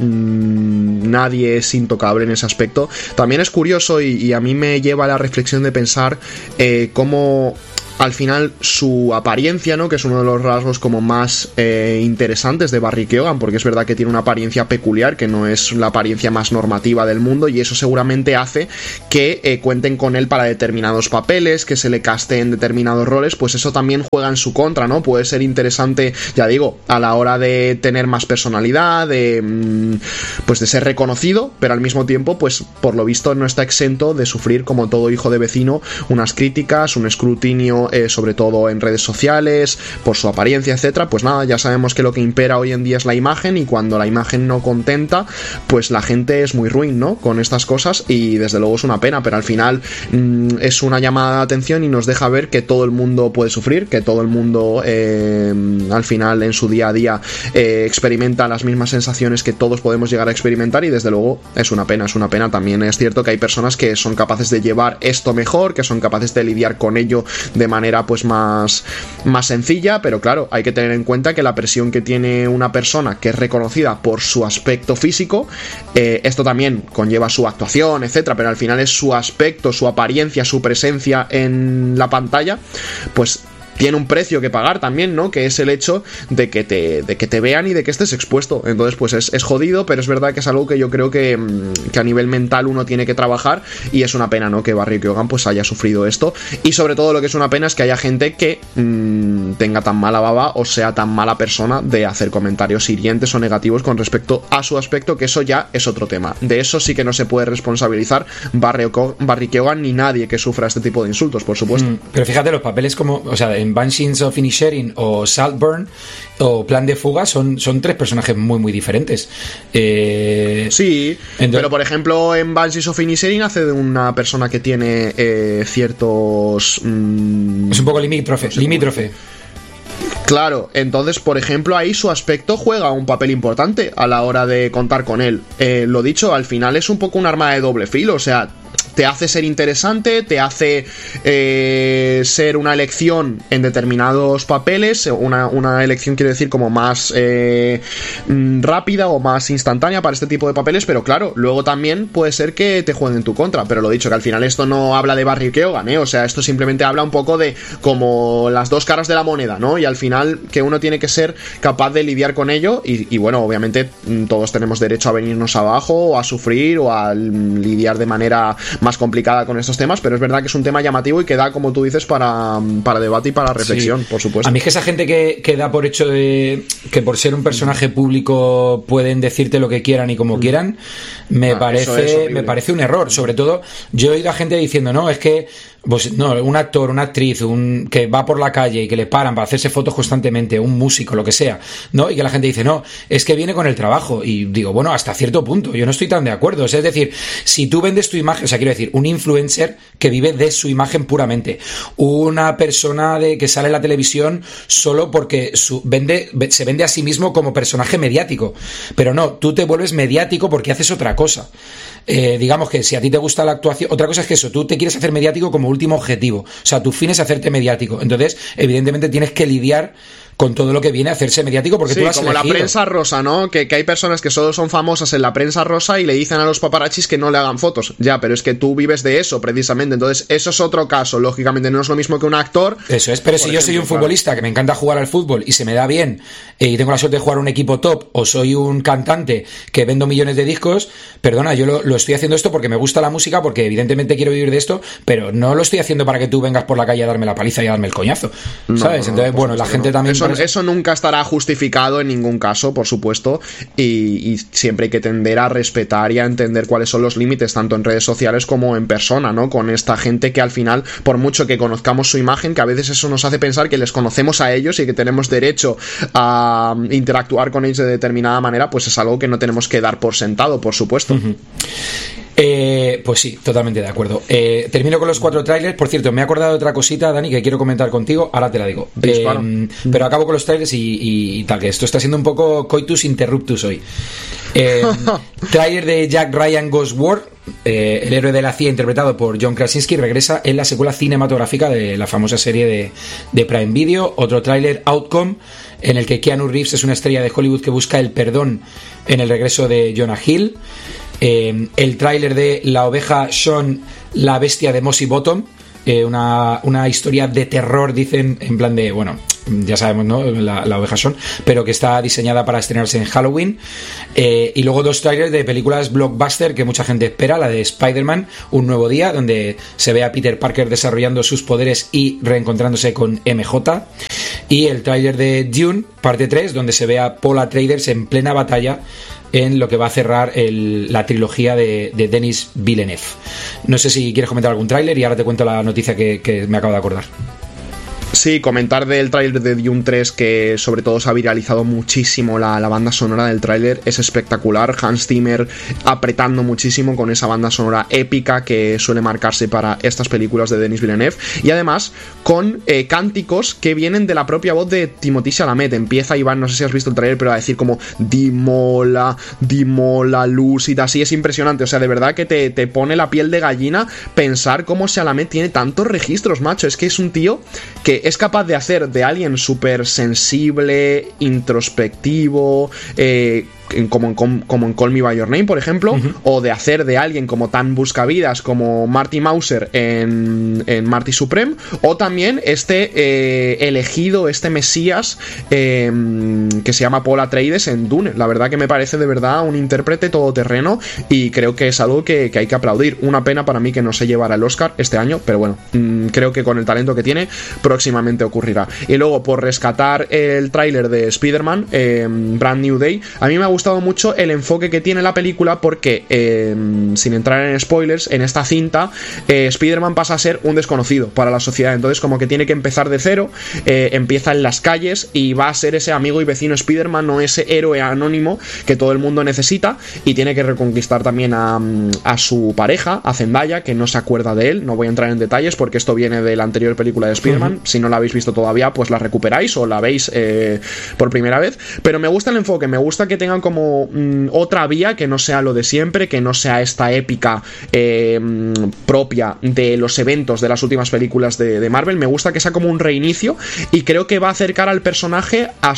mmm, nadie es intocable en ese aspecto. También es curioso y, y a mí me lleva a la reflexión de pensar eh, cómo... al final su apariencia, ¿no? Que es uno de los rasgos como más eh, interesantes de Barry Keoghan, porque es verdad que tiene una apariencia peculiar, que no es la apariencia más normativa del mundo, y eso seguramente hace que eh, cuenten con él para determinados papeles, que se le casteen determinados roles, pues eso también juega en su contra, ¿no? Puede ser interesante, ya digo, a la hora de tener más personalidad, de mmm, pues de ser reconocido, pero al mismo tiempo, pues por lo visto no está exento de sufrir, como todo hijo de vecino, unas críticas, un escrutinio Eh, sobre todo en redes sociales, por su apariencia, etcétera. Pues nada, ya sabemos que lo que impera hoy en día es la imagen, y cuando la imagen no contenta, pues la gente es muy ruin, ¿no? Con estas cosas, y desde luego es una pena, pero al final mmm, es una llamada de atención y nos deja ver que todo el mundo puede sufrir, que todo el mundo eh, al final en su día a día eh, experimenta las mismas sensaciones que todos podemos llegar a experimentar, y desde luego es una pena, es una pena. También es cierto que hay personas que son capaces de llevar esto mejor, que son capaces de lidiar con ello de manera manera pues más, más sencilla, pero claro, hay que tener en cuenta que la presión que tiene una persona que es reconocida por su aspecto físico, eh, esto también conlleva su actuación, etcétera, pero al final es su aspecto, su apariencia, su presencia en la pantalla, pues tiene un precio que pagar también, ¿no? Que es el hecho de que te, de que te vean y de que estés expuesto. Entonces, pues es, es jodido, pero es verdad que es algo que yo creo que, que a nivel mental uno tiene que trabajar, y es una pena, ¿no? Que Barry Keoghan pues haya sufrido esto, y sobre todo lo que es una pena es que haya gente que mmm, tenga tan mala baba o sea tan mala persona de hacer comentarios hirientes o negativos con respecto a su aspecto, que eso ya es otro tema. De eso sí que no se puede responsabilizar Barry, Barry Keoghan ni nadie que sufra este tipo de insultos, por supuesto. Mm, pero fíjate, los papeles como, o sea, en Banshees of Inisherin o Saltburn o Plan de Fuga son, son tres personajes muy muy diferentes. Eh, sí, entonces, pero por ejemplo en Banshees of Inisherin hace de una persona que tiene eh, ciertos... Mmm, es un poco limítrofe, no sé limítrofe. Claro, entonces, por ejemplo, ahí su aspecto juega un papel importante a la hora de contar con él. Eh, lo dicho, al final es un poco un arma de doble filo, o sea, te hace ser interesante, te hace eh, ser una elección en determinados papeles, una, una elección quiero decir como más eh, rápida o más instantánea para este tipo de papeles, pero claro, luego también puede ser que te jueguen en tu contra, pero lo dicho, que al final esto no habla de Barry Keoghan, ¿eh? O sea, esto simplemente habla un poco de como las dos caras de la moneda, ¿no? Y al final que uno tiene que ser capaz de lidiar con ello, y, y bueno, obviamente todos tenemos derecho a venirnos abajo o a sufrir o a lidiar de manera más complicada con estos temas, pero es verdad que es un tema llamativo y que da, como tú dices, para, para debate y para reflexión, sí, por supuesto. A mí es que esa gente que, que da por hecho de que por ser un personaje público pueden decirte lo que quieran y como mm. quieran, me ah, parece me parece un error. Sobre todo, yo he oído a gente diciendo, no, es que pues no, un actor, una actriz, un que va por la calle y que le paran para hacerse fotos constantemente, un músico, lo que sea, ¿no? Y que la gente dice, no, es que viene con el trabajo. Y digo, bueno, hasta cierto punto, yo no estoy tan de acuerdo. O sea, es decir, si tú vendes tu imagen, o sea, quiero decir, un influencer que vive de su imagen puramente, una persona de que sale en la televisión solo porque su, vende, se vende a sí mismo como personaje mediático. Pero no, tú te vuelves mediático porque haces otra cosa. Eh, digamos que si a ti te gusta la actuación, otra cosa es que eso, tú te quieres hacer mediático como último objetivo, o sea, tu fin es hacerte mediático, entonces evidentemente tienes que lidiar con todo lo que viene a hacerse mediático porque sí, tú lo has como elegido. La prensa rosa, ¿no? Que, que hay personas que solo son famosas en la prensa rosa y le dicen a los paparachis que no le hagan fotos. Ya, pero es que tú vives de eso, precisamente. Entonces, eso es otro caso. Lógicamente, no es lo mismo que un actor. Eso es, pero si ejemplo, yo soy un futbolista, claro, que me encanta jugar al fútbol y se me da bien eh, y tengo la suerte de jugar a un equipo top, o soy un cantante que vendo millones de discos, perdona, yo lo, lo estoy haciendo esto porque me gusta la música, porque evidentemente quiero vivir de esto, pero no lo estoy haciendo para que tú vengas por la calle a darme la paliza y a darme el coñazo, ¿sabes? No, no, Entonces, bueno, la gente no. también Eso eso, eso nunca estará justificado en ningún caso, por supuesto, y, y siempre hay que tender a respetar y a entender cuáles son los límites, tanto en redes sociales como en persona, ¿no? Con esta gente que al final, por mucho que conozcamos su imagen, que a veces eso nos hace pensar que les conocemos a ellos y que tenemos derecho a interactuar con ellos de determinada manera, pues es algo que no tenemos que dar por sentado, por supuesto. Uh-huh. Eh, pues sí, totalmente de acuerdo. Eh, termino con los cuatro trailers. Por cierto, me he acordado de otra cosita, Dani, que quiero comentar contigo. Ahora te la digo. Eh, pero acabo con los trailers y, y, y tal, que esto está siendo un poco coitus interruptus hoy. Eh, trailer de Jack Ryan Ghost War. Eh, el héroe de la C I A interpretado por John Krasinski regresa en la secuela cinematográfica de la famosa serie de, de Prime Video. Otro tráiler, Outcome, en el que Keanu Reeves es una estrella de Hollywood que busca el perdón en el regreso de Jonah Hill. Eh, el tráiler de La oveja Sean, la bestia de Mossy Bottom, eh, una, una historia de terror, dicen, en plan de, bueno, ya sabemos, ¿no? La, la oveja Sean, pero que está diseñada para estrenarse en Halloween. Eh, y luego dos trailers de películas blockbuster que mucha gente espera, la de Spider-Man, Un nuevo día, donde se ve a Peter Parker desarrollando sus poderes y reencontrándose con M J, y el tráiler de Dune, parte tres, donde se ve a Paul Atreides en plena batalla en lo que va a cerrar el, la trilogía de, de Denis Villeneuve. No sé si quieres comentar algún tráiler y ahora te cuento la noticia que, que me acabo de acordar. Sí, comentar del tráiler de Dune tres, que sobre todo se ha viralizado muchísimo la, la banda sonora del tráiler, es espectacular. Hans Zimmer apretando muchísimo con esa banda sonora épica que suele marcarse para estas películas de Denis Villeneuve, y además con eh, cánticos que vienen de la propia voz de Timothée Chalamet. Empieza Iván, no sé si has visto el tráiler, pero a decir como Dimola, Dimola, Lucid, así es impresionante. O sea, de verdad que te, te pone la piel de gallina pensar cómo Chalamet tiene tantos registros, macho. Es que es un tío que es capaz de hacer de alguien súper sensible, introspectivo, eh, como en, como en Call Me By Your Name, por ejemplo, uh-huh. o de hacer de alguien como tan buscavidas como Marty Mauser en, en Marty Supreme, o también este eh, elegido, este mesías eh, que se llama Paul Atreides en Dune. La verdad que me parece de verdad un intérprete todoterreno y creo que es algo que, que hay que aplaudir. Una pena para mí que no se llevara el Oscar este año, pero bueno, mmm, creo que con el talento que tiene próximamente ocurrirá. Y luego, por rescatar el tráiler de Spider-Man, eh, Brand New Day, a mí me ha gustado mucho el enfoque que tiene la película porque, eh, sin entrar en spoilers, en esta cinta eh, Spider-Man pasa a ser un desconocido para la sociedad. Entonces como que tiene que empezar de cero, eh, empieza en las calles y va a ser ese amigo y vecino Spider-Man, no ese héroe anónimo que todo el mundo necesita, y tiene que reconquistar también a, a su pareja, a Zendaya, que no se acuerda de él. No voy a entrar en detalles porque esto viene de la anterior película de Spider-Man. Uh-huh. Si no la habéis visto todavía, pues la recuperáis o la veis eh, por primera vez. Pero me gusta el enfoque, me gusta que tengan como mmm, otra vía, que no sea lo de siempre, que no sea esta épica eh, propia de los eventos de las últimas películas de, de Marvel. Me gusta que sea como un reinicio y creo que va a acercar al personaje a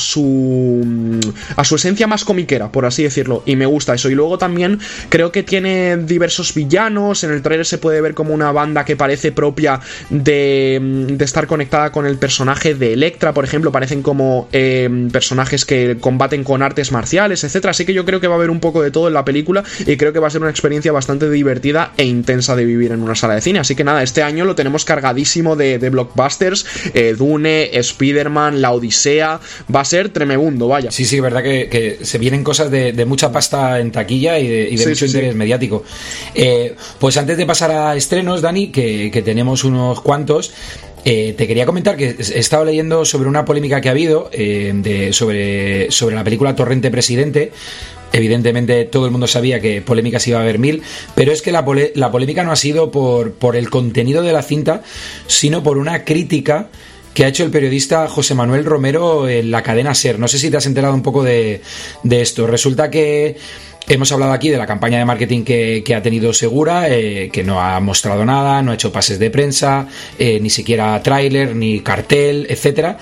su a su esencia más comiquera, por así decirlo, y me gusta eso. Y luego también creo que tiene diversos villanos. En el trailer se puede ver como una banda que parece propia de, de estar conectada con el personaje de Elektra, por ejemplo. Parecen como eh, personajes que combaten con artes marciales, etcétera. Así que yo creo que va a haber un poco de todo en la película y creo que va a ser una experiencia bastante divertida e intensa de vivir en una sala de cine. Así que nada, este año lo tenemos cargadísimo de, de blockbusters, eh, Dune, Spider-Man, La Odisea. Va a ser tremebundo, vaya. Sí, sí, verdad que, que se vienen cosas de, de mucha pasta en taquilla y de, y de sí, mucho sí, interés sí. mediático. Eh, pues antes de pasar a estrenos, Dani, que, que tenemos unos cuantos, Eh, te quería comentar que he estado leyendo sobre una polémica que ha habido eh, de, sobre, sobre la película Torrente Presidente. Evidentemente todo el mundo sabía que polémicas iba a haber mil, pero es que la, pole, la polémica no ha sido por, por el contenido de la cinta, sino por una crítica que ha hecho el periodista José Manuel Romero en la cadena SER. No sé si te has enterado un poco de, de esto. Resulta que hemos hablado aquí de la campaña de marketing que, que ha tenido Segura, eh, que no ha mostrado nada, no ha hecho pases de prensa, eh, ni siquiera tráiler, ni cartel, etcétera.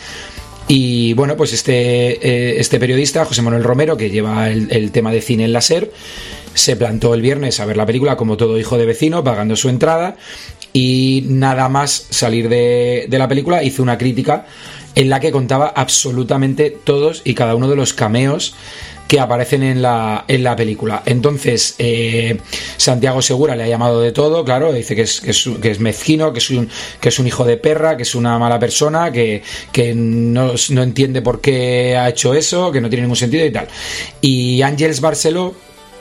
Y bueno, pues este, eh, este periodista, José Manuel Romero, que lleva el, el tema de cine en la SER, se plantó el viernes a ver la película como todo hijo de vecino, pagando su entrada, y nada más salir de, de la película hizo una crítica en la que contaba absolutamente todos y cada uno de los cameos que aparecen en la, en la película. Entonces, eh, Santiago Segura le ha llamado de todo, claro, dice que es, que es, que es mezquino, que es, un, que es un hijo de perra, que es una mala persona, que, que no, no entiende por qué ha hecho eso, que no tiene ningún sentido y tal. Y Àngels Barceló,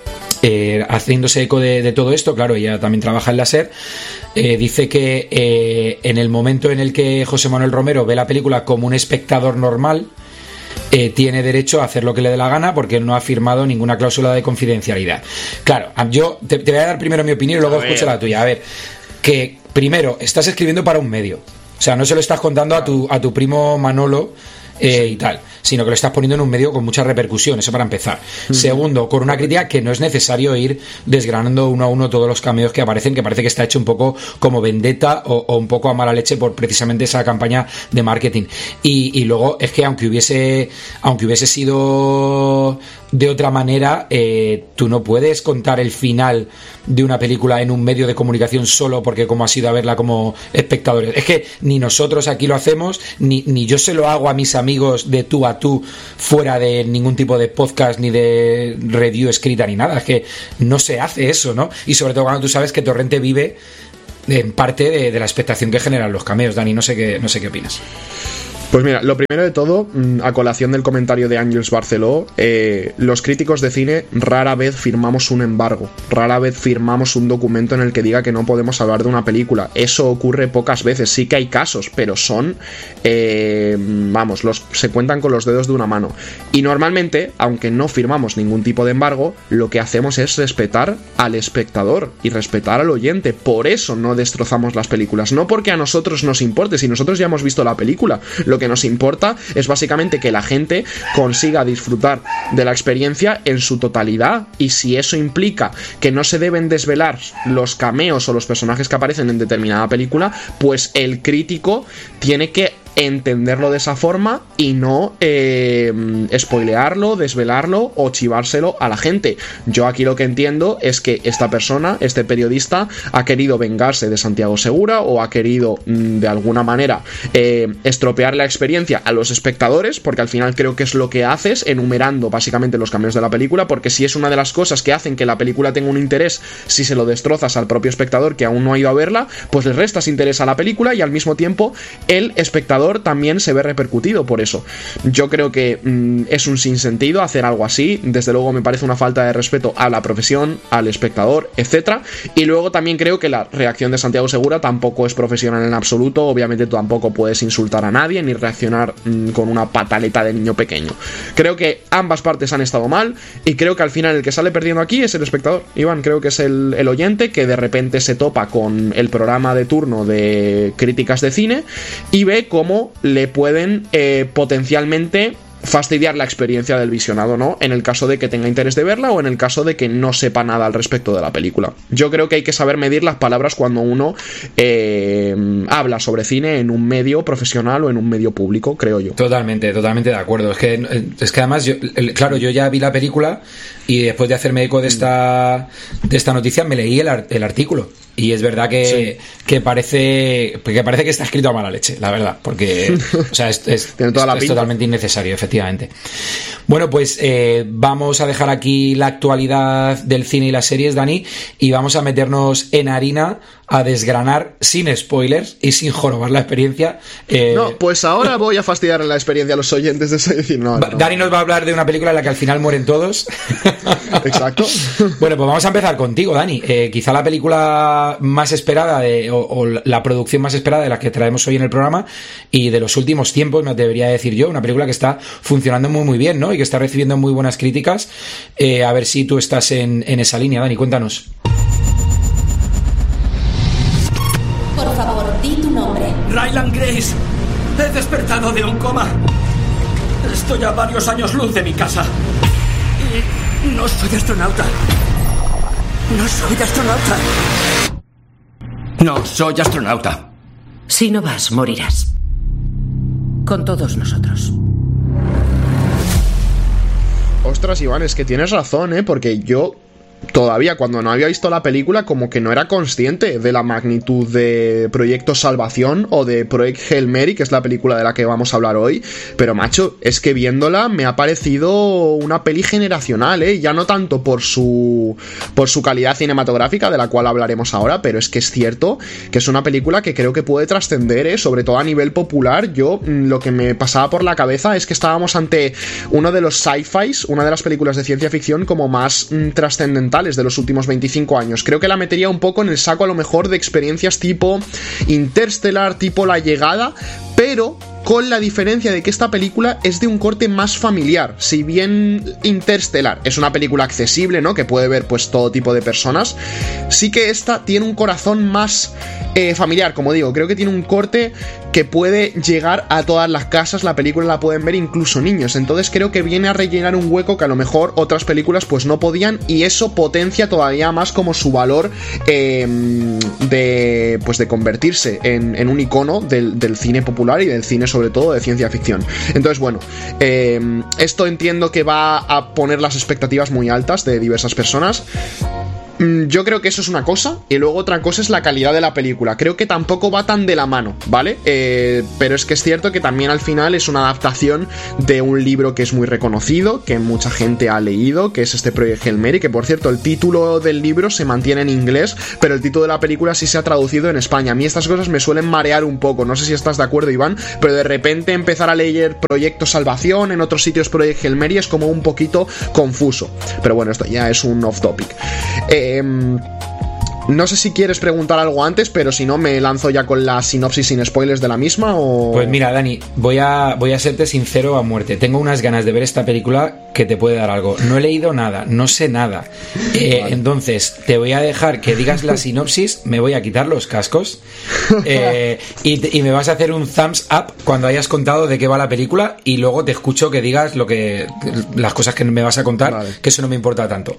eh, haciéndose eco de, de todo esto, claro, ella también trabaja en la SER, eh, dice que eh, en el momento en el que José Manuel Romero ve la película como un espectador normal, Eh, tiene derecho a hacer lo que le dé la gana porque no ha firmado ninguna cláusula de confidencialidad. Claro, yo te, te voy a dar primero mi opinión y luego escucho la tuya. A ver, que primero, estás escribiendo para un medio. O sea, no se lo estás contando a tu, a tu primo Manolo eh, sí. y tal, sino que lo estás poniendo en un medio con mucha repercusión, eso para empezar. Uh-huh. Segundo, con una crítica que no es necesario ir desgranando uno a uno todos los cameos que aparecen, que parece que está hecho un poco como vendetta o, o un poco a mala leche por precisamente esa campaña de marketing. Y, y luego es que aunque hubiese aunque hubiese sido de otra manera, eh, tú no puedes contar el final de una película en un medio de comunicación solo porque como has ido a verla como espectadores. Es que ni nosotros aquí lo hacemos, ni, ni yo se lo hago a mis amigos de tú a tú fuera de ningún tipo de podcast ni de review escrita ni nada. Es que no se hace eso, ¿no? Y sobre todo cuando tú sabes que Torrente vive en parte de, de la expectación que generan los cameos. Dani, no sé qué, no sé qué opinas. Pues mira, lo primero de todo, a colación del comentario de Àngels Barceló, eh, los críticos de cine rara vez firmamos un embargo, rara vez firmamos un documento en el que diga que no podemos hablar de una película. Eso ocurre pocas veces, sí que hay casos, pero son, eh, vamos, los, se cuentan con los dedos de una mano. Y normalmente, aunque no firmamos ningún tipo de embargo, lo que hacemos es respetar al espectador y respetar al oyente. Por eso no destrozamos las películas, no porque a nosotros nos importe, si nosotros ya hemos visto la película, lo Lo que nos importa es básicamente que la gente consiga disfrutar de la experiencia en su totalidad, y si eso implica que no se deben desvelar los cameos o los personajes que aparecen en determinada película, pues el crítico tiene que entenderlo de esa forma y no eh, spoilearlo, desvelarlo o chivárselo a la gente. Yo aquí lo que entiendo es que esta persona, este periodista, ha querido vengarse de Santiago Segura o ha querido de alguna manera eh, estropear la experiencia a los espectadores, porque al final creo que es lo que haces, enumerando básicamente los cameos de la película, porque si es una de las cosas que hacen que la película tenga un interés, si se lo destrozas al propio espectador que aún no ha ido a verla, pues le restas interés a la película y al mismo tiempo el espectador también se ve repercutido por eso. Yo creo que mmm, es un sinsentido hacer algo así. Desde luego me parece una falta de respeto a la profesión, al espectador, etcétera. Y luego también creo que la reacción de Santiago Segura tampoco es profesional en absoluto. Obviamente tampoco puedes insultar a nadie ni reaccionar mmm, con una pataleta de niño pequeño. Creo que ambas partes han estado mal y creo que al final el que sale perdiendo aquí es el espectador. Iván, creo que es el, el oyente que de repente se topa con el programa de turno de críticas de cine y ve cómo le pueden eh, potencialmente fastidiar la experiencia del visionado, ¿no? En el caso de que tenga interés de verla o en el caso de que no sepa nada al respecto de la película. Yo creo que hay que saber medir las palabras cuando uno eh, habla sobre cine en un medio profesional o en un medio público, creo yo. Totalmente, totalmente de acuerdo. Es que, es que además, yo, claro, yo ya vi la película y después de hacerme eco de esta, de esta noticia me leí el, el artículo. Y es verdad que, sí. que parece que parece que está escrito a mala leche, la verdad, porque o sea, es, es, Tiene toda la es, es totalmente innecesario, efectivamente. Bueno, pues eh, vamos a dejar aquí la actualidad del cine y las series, Dani, y vamos a meternos en harina a desgranar sin spoilers y sin jorobar la experiencia. Eh... No, pues ahora voy a fastidiar la experiencia a los oyentes de eso y decir, no, no, no. Dani nos va a hablar de una película en la que al final mueren todos. Exacto. Bueno, pues vamos a empezar contigo, Dani. Eh, quizá la película más esperada de, o, o la producción más esperada de la que traemos hoy en el programa y de los últimos tiempos, me debería decir yo, una película que está funcionando muy muy bien, ¿no? Y que está recibiendo muy buenas críticas. Eh, a ver si tú estás en, en esa línea, Dani, cuéntanos. Por favor, di tu nombre. Ryland Grace. He despertado de un coma. Estoy a varios años luz de mi casa. Y no soy astronauta. No soy astronauta. No soy astronauta. Si no vas, morirás. Con todos nosotros. Ostras, Iván, es que tienes razón, ¿eh? Porque yo todavía cuando no había visto la película, como que no era consciente de la magnitud de Proyecto Salvación o de Project Hail Mary, que es la película de la que vamos a hablar hoy. Pero macho, es que viéndola me ha parecido una peli generacional, ¿eh? Ya no tanto por su por su calidad cinematográfica, de la cual hablaremos ahora, pero es que es cierto que es una película que creo que puede trascender, ¿eh? Sobre todo a nivel popular. Yo, lo que me pasaba por la cabeza es que estábamos ante uno de los sci-fis, una de las películas de ciencia ficción como más mm, trascendentales de los últimos veinticinco años. Creo que la metería un poco en el saco a lo mejor de experiencias tipo Interstellar, tipo La Llegada, pero con la diferencia de que esta película es de un corte más familiar. Si bien Interstellar es una película accesible, ¿no?, que puede ver pues todo tipo de personas, sí que esta tiene un corazón más eh, familiar, como digo. Creo que tiene un corte que puede llegar a todas las casas. La película la pueden ver incluso niños, entonces creo que viene a rellenar un hueco que a lo mejor otras películas pues no podían, y eso potencia todavía más como su valor eh, de pues de convertirse en, en un icono del, del cine popular y del cine sobre todo de ciencia ficción. Entonces bueno, eh, esto entiendo que va a poner las expectativas muy altas de diversas personas. Yo creo que eso es una cosa, y luego otra cosa es la calidad de la película. Creo que tampoco va tan de la mano, ¿vale? Eh, pero es que es cierto que también al final es una adaptación de un libro que es muy reconocido, que mucha gente ha leído, que es este Project Hail Mary, que por cierto el título del libro se mantiene en inglés, pero el título de la película sí se ha traducido en España. A mí estas cosas me suelen marear un poco, no sé si estás de acuerdo, Iván, pero de repente empezar a leer Proyecto Salvación, en otros sitios Project Hail Mary, es como un poquito confuso. Pero bueno, esto ya es un off topic. Eh, No sé si quieres preguntar algo antes, pero si no me lanzo ya con la sinopsis sin spoilers de la misma o... Pues mira, Dani, voy a, voy a serte sincero a muerte. Tengo unas ganas de ver esta película que te puede dar algo. No he leído nada, no sé nada. Eh, vale. Entonces, te voy a dejar que digas la sinopsis, me voy a quitar los cascos eh, y, y me vas a hacer un thumbs up cuando hayas contado de qué va la película, y luego te escucho que digas lo que las cosas que me vas a contar, vale, que eso no me importa tanto.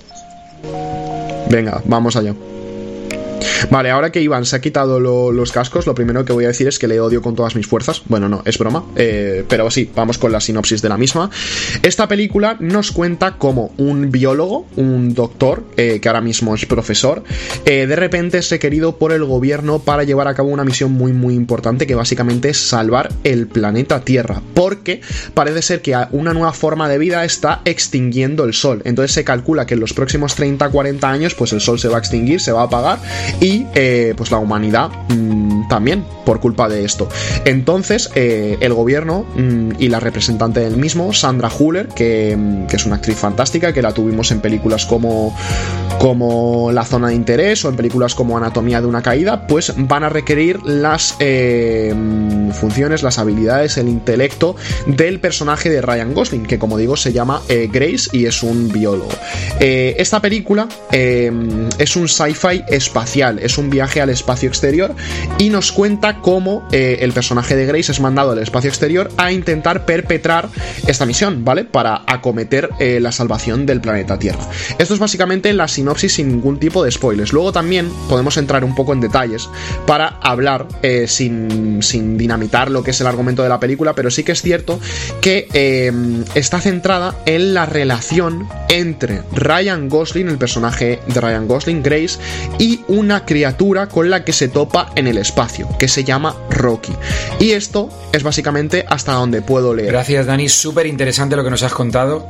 Venga, vamos allá. Vale, ahora que Iván se ha quitado lo, los cascos, lo primero que voy a decir es que le odio con todas mis fuerzas. Bueno, no, es broma, eh, pero sí, vamos con la sinopsis de la misma. Esta película nos cuenta cómo un biólogo, un doctor, eh, que ahora mismo es profesor, eh, de repente es requerido por el gobierno para llevar a cabo una misión muy muy importante, que básicamente es salvar el planeta Tierra, porque parece ser que una nueva forma de vida está extinguiendo el sol. Entonces se calcula que en los próximos treinta a cuarenta años pues el sol se va a extinguir, se va a apagar, y Y eh, pues la humanidad mmm, también por culpa de esto. Entonces eh, el gobierno mmm, y la representante del mismo, Sandra Hüller, que, que es una actriz fantástica, que la tuvimos en películas como, como La Zona de Interés o en películas como Anatomía de una Caída, pues van a requerir las eh, funciones, las habilidades, el intelecto del personaje de Ryan Gosling, que como digo se llama eh, Grace y es un biólogo. Eh, esta película eh, es un sci-fi espacial, es un viaje al espacio exterior, y nos cuenta cómo eh, el personaje de Grace es mandado al espacio exterior a intentar perpetrar esta misión, ¿vale? Para acometer eh, la salvación del planeta Tierra. Esto es básicamente la sinopsis sin ningún tipo de spoilers. Luego también podemos entrar un poco en detalles para hablar eh, sin, sin dinamitar lo que es el argumento de la película, pero sí que es cierto que eh, está centrada en la relación entre Ryan Gosling, el personaje de Ryan Gosling, Grace, y una criatura con la que se topa en el espacio, que se llama Rocky. Y esto es básicamente hasta donde puedo leer. Gracias, Dani, súper interesante lo que nos has contado.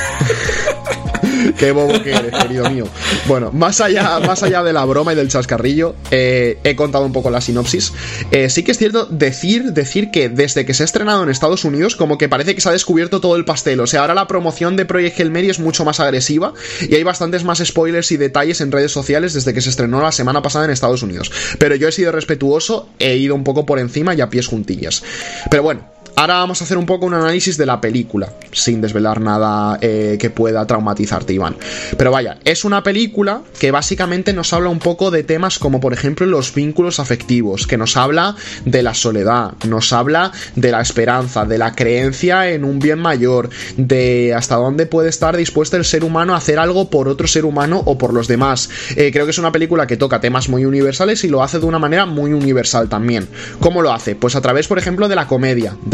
Qué bobo que eres, querido mío. Bueno, más allá, más allá de la broma y del chascarrillo, eh, he contado un poco la sinopsis. Eh, sí que es cierto decir, decir que desde que se ha estrenado en Estados Unidos, como que parece que se ha descubierto todo el pastel. O sea, ahora la promoción de Project Hail Mary es mucho más agresiva y hay bastantes más spoilers y detalles en redes sociales desde que se estrenó la semana pasada en Estados Unidos. Pero yo he sido respetuoso, he ido un poco por encima y a pies juntillas. Pero bueno, ahora vamos a hacer un poco un análisis de la película, sin desvelar nada eh, que pueda traumatizarte, Iván. Pero vaya, es una película que básicamente nos habla un poco de temas como, por ejemplo, los vínculos afectivos, que nos habla de la soledad, nos habla de la esperanza, de la creencia en un bien mayor, de hasta dónde puede estar dispuesto el ser humano a hacer algo por otro ser humano o por los demás. Eh, creo que es una película que toca temas muy universales y lo hace de una manera muy universal también. ¿Cómo lo hace? Pues a través, por ejemplo, de la comedia, del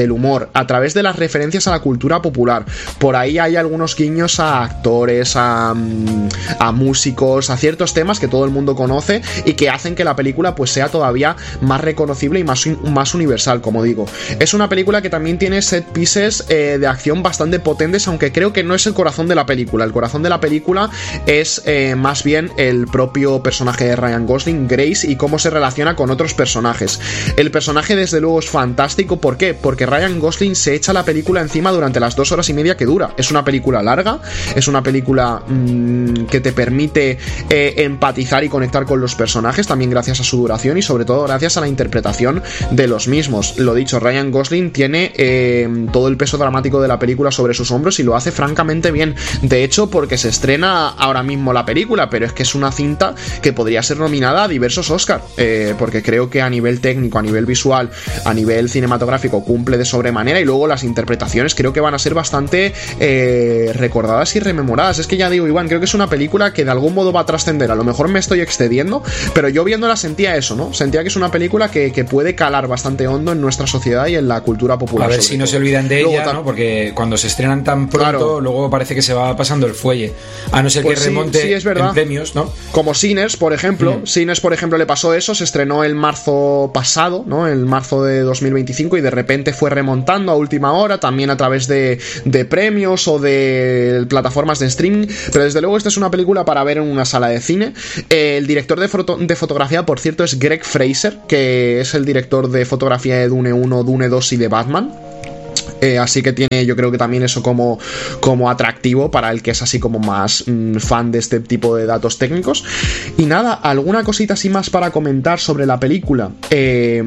del humor, a través de las referencias a la cultura popular. Por ahí hay algunos guiños a actores, a, a músicos, a ciertos temas que todo el mundo conoce y que hacen que la película pues sea todavía más reconocible y más, más universal, como digo. Es una película que también tiene set pieces eh, de acción bastante potentes, aunque creo que no es el corazón de la película. El corazón de la película es eh, más bien el propio personaje de Ryan Gosling, Grace, y cómo se relaciona con otros personajes. El personaje desde luego es fantástico. ¿Por qué? Porque Ryan Gosling se echa la película encima durante las dos horas y media que dura. Es una película larga, es una película mmm, que te permite eh, empatizar y conectar con los personajes, también gracias a su duración y sobre todo gracias a la interpretación de los mismos. Lo dicho, Ryan Gosling tiene eh, todo el peso dramático de la película sobre sus hombros y lo hace francamente bien. De hecho, porque se estrena ahora mismo la película, pero es que es una cinta que podría ser nominada a diversos Oscar, eh, porque creo que a nivel técnico, a nivel visual, a nivel cinematográfico cumple de sobremanera, y luego las interpretaciones creo que van a ser bastante eh, recordadas y rememoradas. Es que ya digo, Iván, creo que es una película que de algún modo va a trascender. A lo mejor me estoy excediendo, pero yo viéndola sentía eso, ¿no? Sentía que es una película que, que puede calar bastante hondo en nuestra sociedad y en la cultura popular. A ver si no se olvidan de ella, luego, ¿no? Porque cuando se estrenan tan pronto, claro, luego parece que se va pasando el fuelle. A no ser pues que sí, remonte sí, es verdad. En premios, ¿no? Como Sinners, por ejemplo. Mm. Sinners, por ejemplo, le pasó eso. Se estrenó el marzo pasado, ¿no? El marzo de dos mil veinticinco, y de repente fue remontando a última hora, también a través de, de premios o de plataformas de streaming. Pero desde luego esta es una película para ver en una sala de cine. Eh, el director de, foto, de fotografía, por cierto, es Greg Fraser, que es el director de fotografía de Dune uno, Dune dos y de Batman. Eh, así que tiene, yo creo que también eso como, como atractivo para el que es así como más mmm, fan de este tipo de datos técnicos. Y nada, alguna cosita así más para comentar sobre la película. Eh...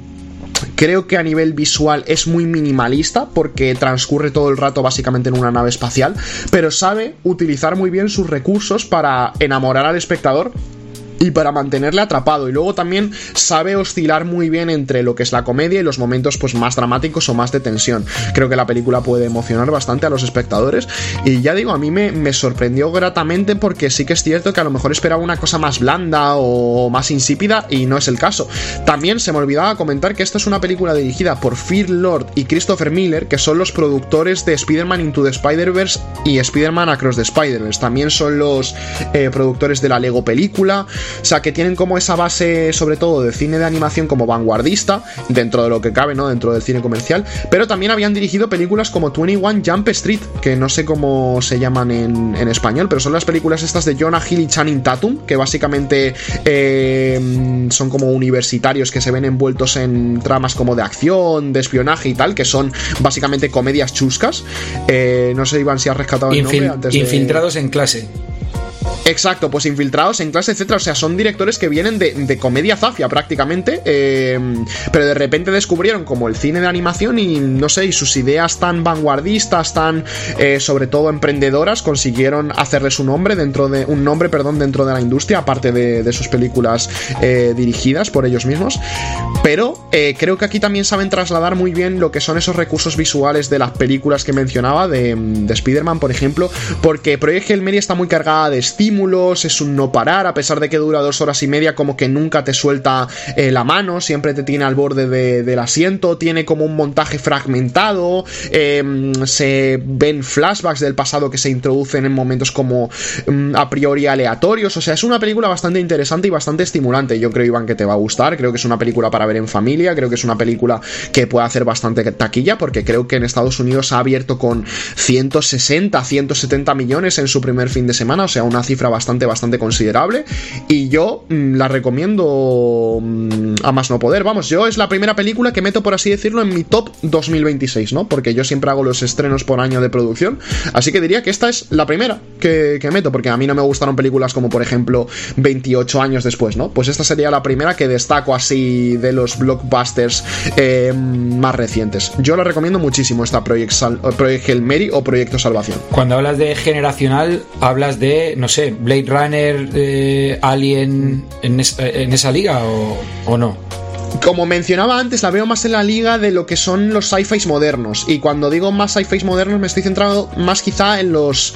Creo que a nivel visual es muy minimalista, porque transcurre todo el rato básicamente en una nave espacial, pero sabe utilizar muy bien sus recursos para enamorar al espectador y para mantenerle atrapado, y luego también sabe oscilar muy bien entre lo que es la comedia y los momentos pues más dramáticos o más de tensión. Creo que la película puede emocionar bastante a los espectadores, y ya digo, a mí me, me sorprendió gratamente, porque sí que es cierto que a lo mejor esperaba una cosa más blanda o más insípida, y no es el caso. También se me olvidaba comentar que esta es una película dirigida por Phil Lord y Christopher Miller, que son los productores de Spider-Man Into the Spider-Verse y Spider-Man Across the Spider-Verse. También son los eh, productores de la Lego película. O sea, que tienen como esa base, sobre todo, de cine de animación como vanguardista, dentro de lo que cabe, ¿no? Dentro del cine comercial. Pero también habían dirigido películas como veintiuno Jump Street, que no sé cómo se llaman en, en español, pero son las películas estas de Jonah Hill y Channing Tatum, que básicamente eh, son como universitarios que se ven envueltos en tramas como de acción, de espionaje y tal, que son básicamente comedias chuscas. Eh, no sé, Iván, si has rescatado el Infil- nombre antes de... Infiltrados en clase. Exacto, pues Infiltrados en clase, etcétera. O sea, son directores que vienen de, de comedia zafia prácticamente, eh, pero de repente descubrieron como el cine de animación y no sé, y sus ideas tan vanguardistas, tan eh, sobre todo emprendedoras, consiguieron hacerles un nombre dentro de un nombre, perdón, dentro de la industria, aparte de, de sus películas eh, dirigidas por ellos mismos. Pero eh, creo que aquí también saben trasladar muy bien lo que son esos recursos visuales de las películas que mencionaba, de, de Spider-Man, por ejemplo, porque Project Hail Mary está muy cargada de estímulos, es un no parar, a pesar de que dura dos horas y media, como que nunca te suelta eh, la mano, siempre te tiene al borde de, del asiento, tiene como un montaje fragmentado, eh, se ven flashbacks del pasado que se introducen en momentos como um, a priori aleatorios. O sea, es una película bastante interesante y bastante estimulante. Yo creo, Iván, que te va a gustar. Creo que es una película para ver en familia, creo que es una película que puede hacer bastante taquilla, porque creo que en Estados Unidos ha abierto con ciento sesenta, ciento setenta millones en su primer fin de semana, o sea, una cifra bastante, bastante considerable, y yo mmm, la recomiendo mmm, a más no poder. Vamos, yo es la primera película que meto, por así decirlo, en mi top dos mil veintiséis, ¿no? Porque yo siempre hago los estrenos por año de producción, así que diría que esta es la primera que, que meto, porque a mí no me gustaron películas como, por ejemplo, veintiocho años después, ¿no? Pues esta sería la primera que destaco así de los blockbusters eh, más recientes. Yo la recomiendo muchísimo, esta Project, Sal- Project Hail Mary o Proyecto Salvación. Cuando hablas de generacional, hablas de, no sé, Blade Runner, eh, Alien, en, es, en esa liga o, o no. Como mencionaba antes, la veo más en la liga de lo que son los sci-fis modernos, y cuando digo más sci-fis modernos me estoy centrando más quizá en los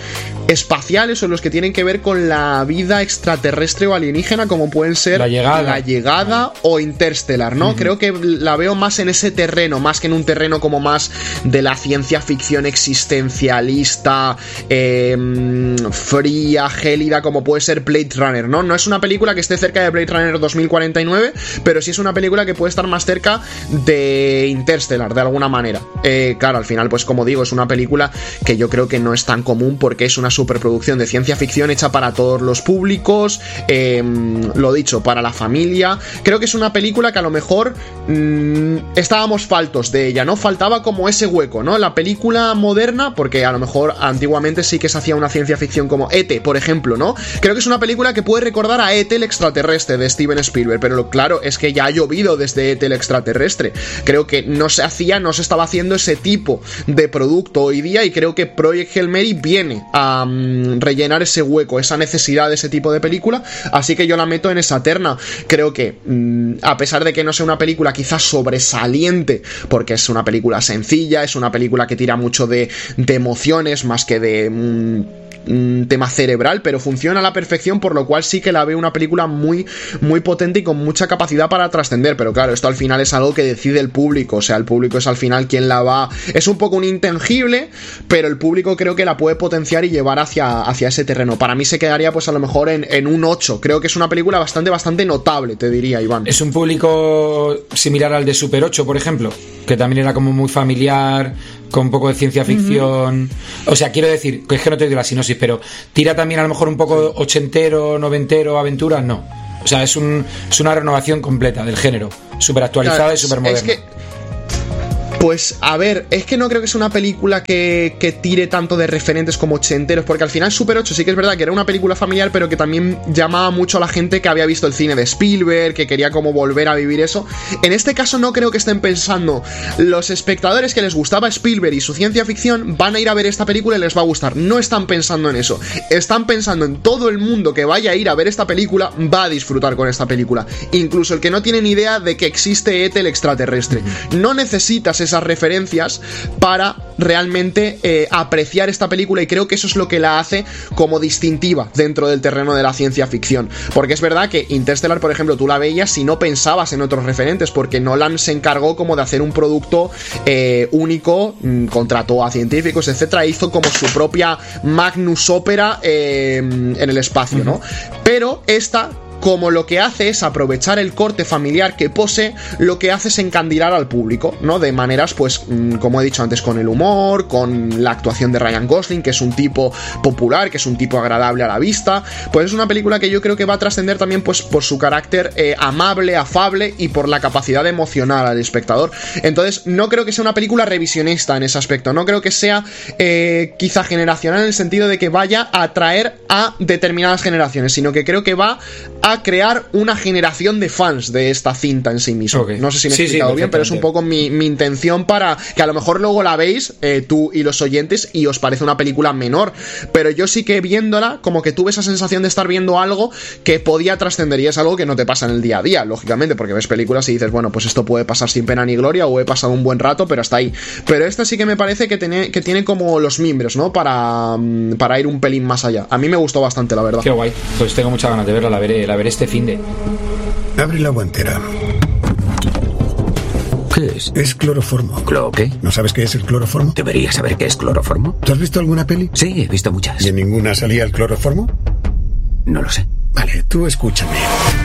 espaciales o los que tienen que ver con la vida extraterrestre o alienígena, como pueden ser La Llegada, la llegada o Interstellar, ¿no? Uh-huh. Creo que la veo más en ese terreno, más que en un terreno como más de la ciencia ficción existencialista, eh, fría, gélida, como puede ser Blade Runner, ¿no? No es una película que esté cerca de Blade Runner dos mil cuarenta y nueve, pero sí es una película que puede estar más cerca de Interstellar, de alguna manera. Eh, claro, al final, pues como digo, es una película que yo creo que no es tan común porque es una superproducción de ciencia ficción hecha para todos los públicos, eh, lo dicho, para la familia. Creo que es una película que a lo mejor mmm, estábamos faltos de ella, ¿no? Faltaba como ese hueco, ¿no? La película moderna, porque a lo mejor antiguamente sí que se hacía una ciencia ficción como E T, por ejemplo, ¿no? Creo que es una película que puede recordar a E T el extraterrestre de Steven Spielberg, pero lo claro es que ya ha llovido desde E T el extraterrestre. Creo que no se hacía, no se estaba haciendo ese tipo de producto hoy día, y creo que Project Hail Mary viene a um, rellenar ese hueco, esa necesidad de ese tipo de película, así que yo la meto en esa terna. Creo que um, a pesar de que no sea una película quizás sobresaliente, porque es una película sencilla, es una película que tira mucho de, de emociones más que de um, un tema cerebral, pero funciona a la perfección, por lo cual sí que la veo una película muy muy potente y con mucha capacidad para trascender. Pero claro, esto al final es algo que decide el público, o sea, el público es al final quien la va, es un poco un intangible, pero el público creo que la puede potenciar y llevar hacia, hacia ese terreno. Para mí se quedaría pues a lo mejor en, en un ocho. Creo que es una película bastante bastante notable, te diría, Iván. Es un público similar al de Super ocho, por ejemplo, que también era como muy familiar, con un poco de ciencia ficción. Uh-huh. O sea, quiero decir, que es que no te digo la sinopsis, pero tira también a lo mejor un poco ochentero, noventero, aventuras, no. O sea, es, un, es una renovación completa del género, súper actualizada, claro, y súper moderna. Es que... Pues a ver, es que no creo que sea una película que, que tire tanto de referentes como ochenteros, porque al final Super ocho sí que es verdad que era una película familiar, pero que también llamaba mucho a la gente que había visto el cine de Spielberg, que quería como volver a vivir eso. En este caso no creo que estén pensando los espectadores que les gustaba Spielberg y su ciencia ficción van a ir a ver esta película y les va a gustar. No están pensando en eso, están pensando en todo el mundo que vaya a ir a ver esta película va a disfrutar con esta película, incluso el que no tiene ni idea de que existe E T el extraterrestre. No necesitas esas referencias para realmente eh, apreciar esta película, y creo que eso es lo que la hace como distintiva dentro del terreno de la ciencia ficción, porque es verdad que Interstellar, por ejemplo, tú la veías y no pensabas en otros referentes, porque Nolan se encargó como de hacer un producto eh, único, contrató a científicos, etcétera, e hizo como su propia Magnus Opera eh, en el espacio, ¿no? Pero esta, como lo que hace es aprovechar el corte familiar que posee, lo que hace es encandilar al público, ¿no? De maneras, pues, como he dicho antes, con el humor, con la actuación de Ryan Gosling, que es un tipo popular, que es un tipo agradable a la vista. Pues es una película que yo creo que va a trascender también, pues, por su carácter eh, amable, afable, y por la capacidad emocional al espectador. Entonces, no creo que sea una película revisionista en ese aspecto, no creo que sea eh, quizá generacional en el sentido de que vaya a atraer a determinadas generaciones, sino que creo que va a crear una generación de fans de esta cinta en sí misma. Okay. No sé si me he sí, explicado sí, bien, pero es un poco mi, mi intención, para que a lo mejor luego la veis eh, tú y los oyentes y os parece una película menor, pero yo sí que viéndola como que tuve esa sensación de estar viendo algo que podía trascender, y es algo que no te pasa en el día a día, lógicamente, porque ves películas y dices, bueno, pues esto puede pasar sin pena ni gloria, o he pasado un buen rato, pero hasta ahí. Pero esta sí que me parece que tiene, que tiene como los mimbres, ¿no? Para, para ir un pelín más allá. A mí me gustó bastante, la verdad. Qué guay. Pues tengo muchas ganas de verla, la veré, la veré este fin de... Abre la guantera. ¿Qué es? Es cloroformo. ¿Clo qué? ¿No sabes qué es el cloroformo? Deberías saber qué es cloroformo. ¿Tú has visto alguna peli? Sí, he visto muchas. ¿Y en ninguna salía el cloroformo? No lo sé. Vale, tú escúchame.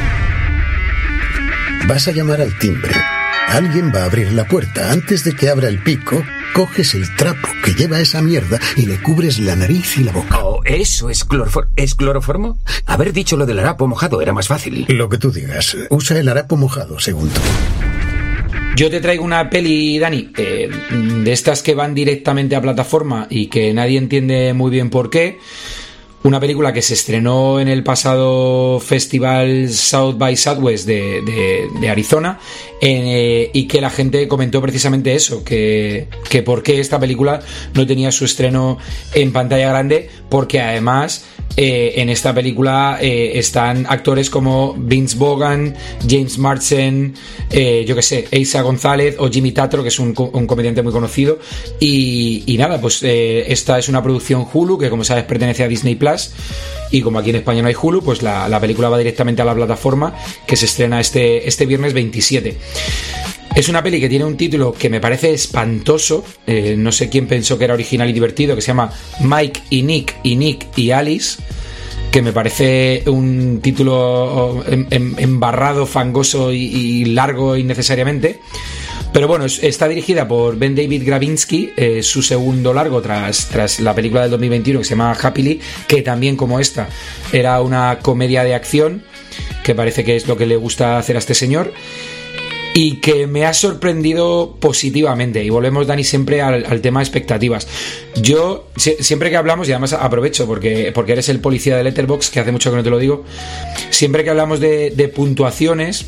Vas a llamar al timbre. Alguien va a abrir la puerta. Antes de que abra el pico, coges el trapo que lleva esa mierda y le cubres la nariz y la boca. Oh, eso es cloroformo. ¿Es cloroformo? Haber dicho lo del harapo mojado era más fácil. Lo que tú digas. Usa el harapo mojado, según tú. Yo te traigo una peli, Dani, eh, de estas que van directamente a plataforma y que nadie entiende muy bien por qué. Una película que se estrenó en el pasado festival South by Southwest de, de, de Arizona, eh, y que la gente comentó precisamente eso, que, que por qué esta película no tenía su estreno en pantalla grande, porque además eh, en esta película eh, están actores como Vince Vaughan, James Marsden, eh, yo que sé, Eiza González o Jimmy Tatro, que es un, un comediante muy conocido. Y, y nada, pues eh, esta es una producción Hulu, que como sabes pertenece a Disney Plus. Y como aquí en España no hay Hulu, pues la, la película va directamente a la plataforma, que se estrena este, este viernes veintisiete. Es una peli que tiene un título que me parece espantoso, eh, no sé quién pensó que era original y divertido, que se llama Mike y Nick y Nick y Alice, que me parece un título em, em, embarrado, fangoso y, y largo innecesariamente. Pero bueno, está dirigida por Ben David Gravinsky, eh, su segundo largo tras, tras la película del dos mil veintiuno que se llama Happily, que también como esta era una comedia de acción, que parece que es lo que le gusta hacer a este señor, y que me ha sorprendido positivamente. Y volvemos, Dani, siempre al, al tema de expectativas. Yo, si, siempre que hablamos, y además aprovecho porque, porque eres el policía de Letterboxd, que hace mucho que no te lo digo, siempre que hablamos de, de puntuaciones,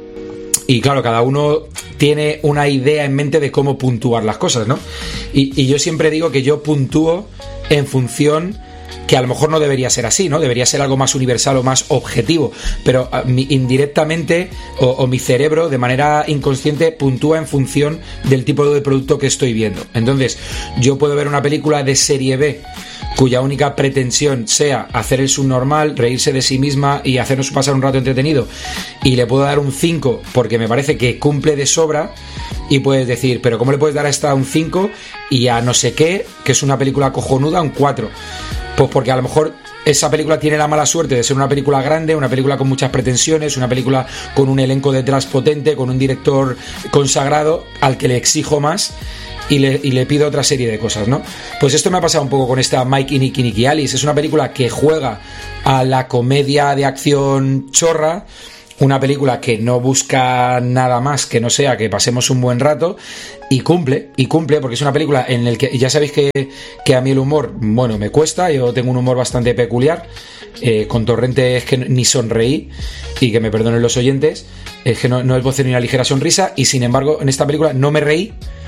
y claro, cada uno tiene una idea en mente de cómo puntuar las cosas, ¿no? Y, y yo siempre digo que yo puntúo en función, que a lo mejor no debería ser así, ¿no? Debería ser algo más universal o más objetivo, pero uh, mi, indirectamente o, o mi cerebro de manera inconsciente puntúa en función del tipo de producto que estoy viendo. Entonces, yo puedo ver una película de serie B cuya única pretensión sea hacer el subnormal, reírse de sí misma y hacernos pasar un rato entretenido, y le puedo dar un cinco porque me parece que cumple de sobra, y puedes decir, pero ¿cómo le puedes dar a esta un cinco y a no sé qué, que es una película cojonuda, un cuatro? Pues porque a lo mejor esa película tiene la mala suerte de ser una película grande, una película con muchas pretensiones, una película con un elenco detrás potente, con un director consagrado al que le exijo más y le, y le pido otra serie de cosas, ¿no? Pues esto me ha pasado un poco con esta Mike y Nick y Nick y Alice. Es una película que juega a la comedia de acción chorra, una película que no busca nada más que no sea que pasemos un buen rato, y cumple, y cumple, porque es una película en la que ya sabéis que, que a mí el humor, bueno, me cuesta, yo tengo un humor bastante peculiar, eh, con Torrente es que ni sonreí, y que me perdonen los oyentes, es que no, no es voz ni una ligera sonrisa, y sin embargo en esta película no me reí,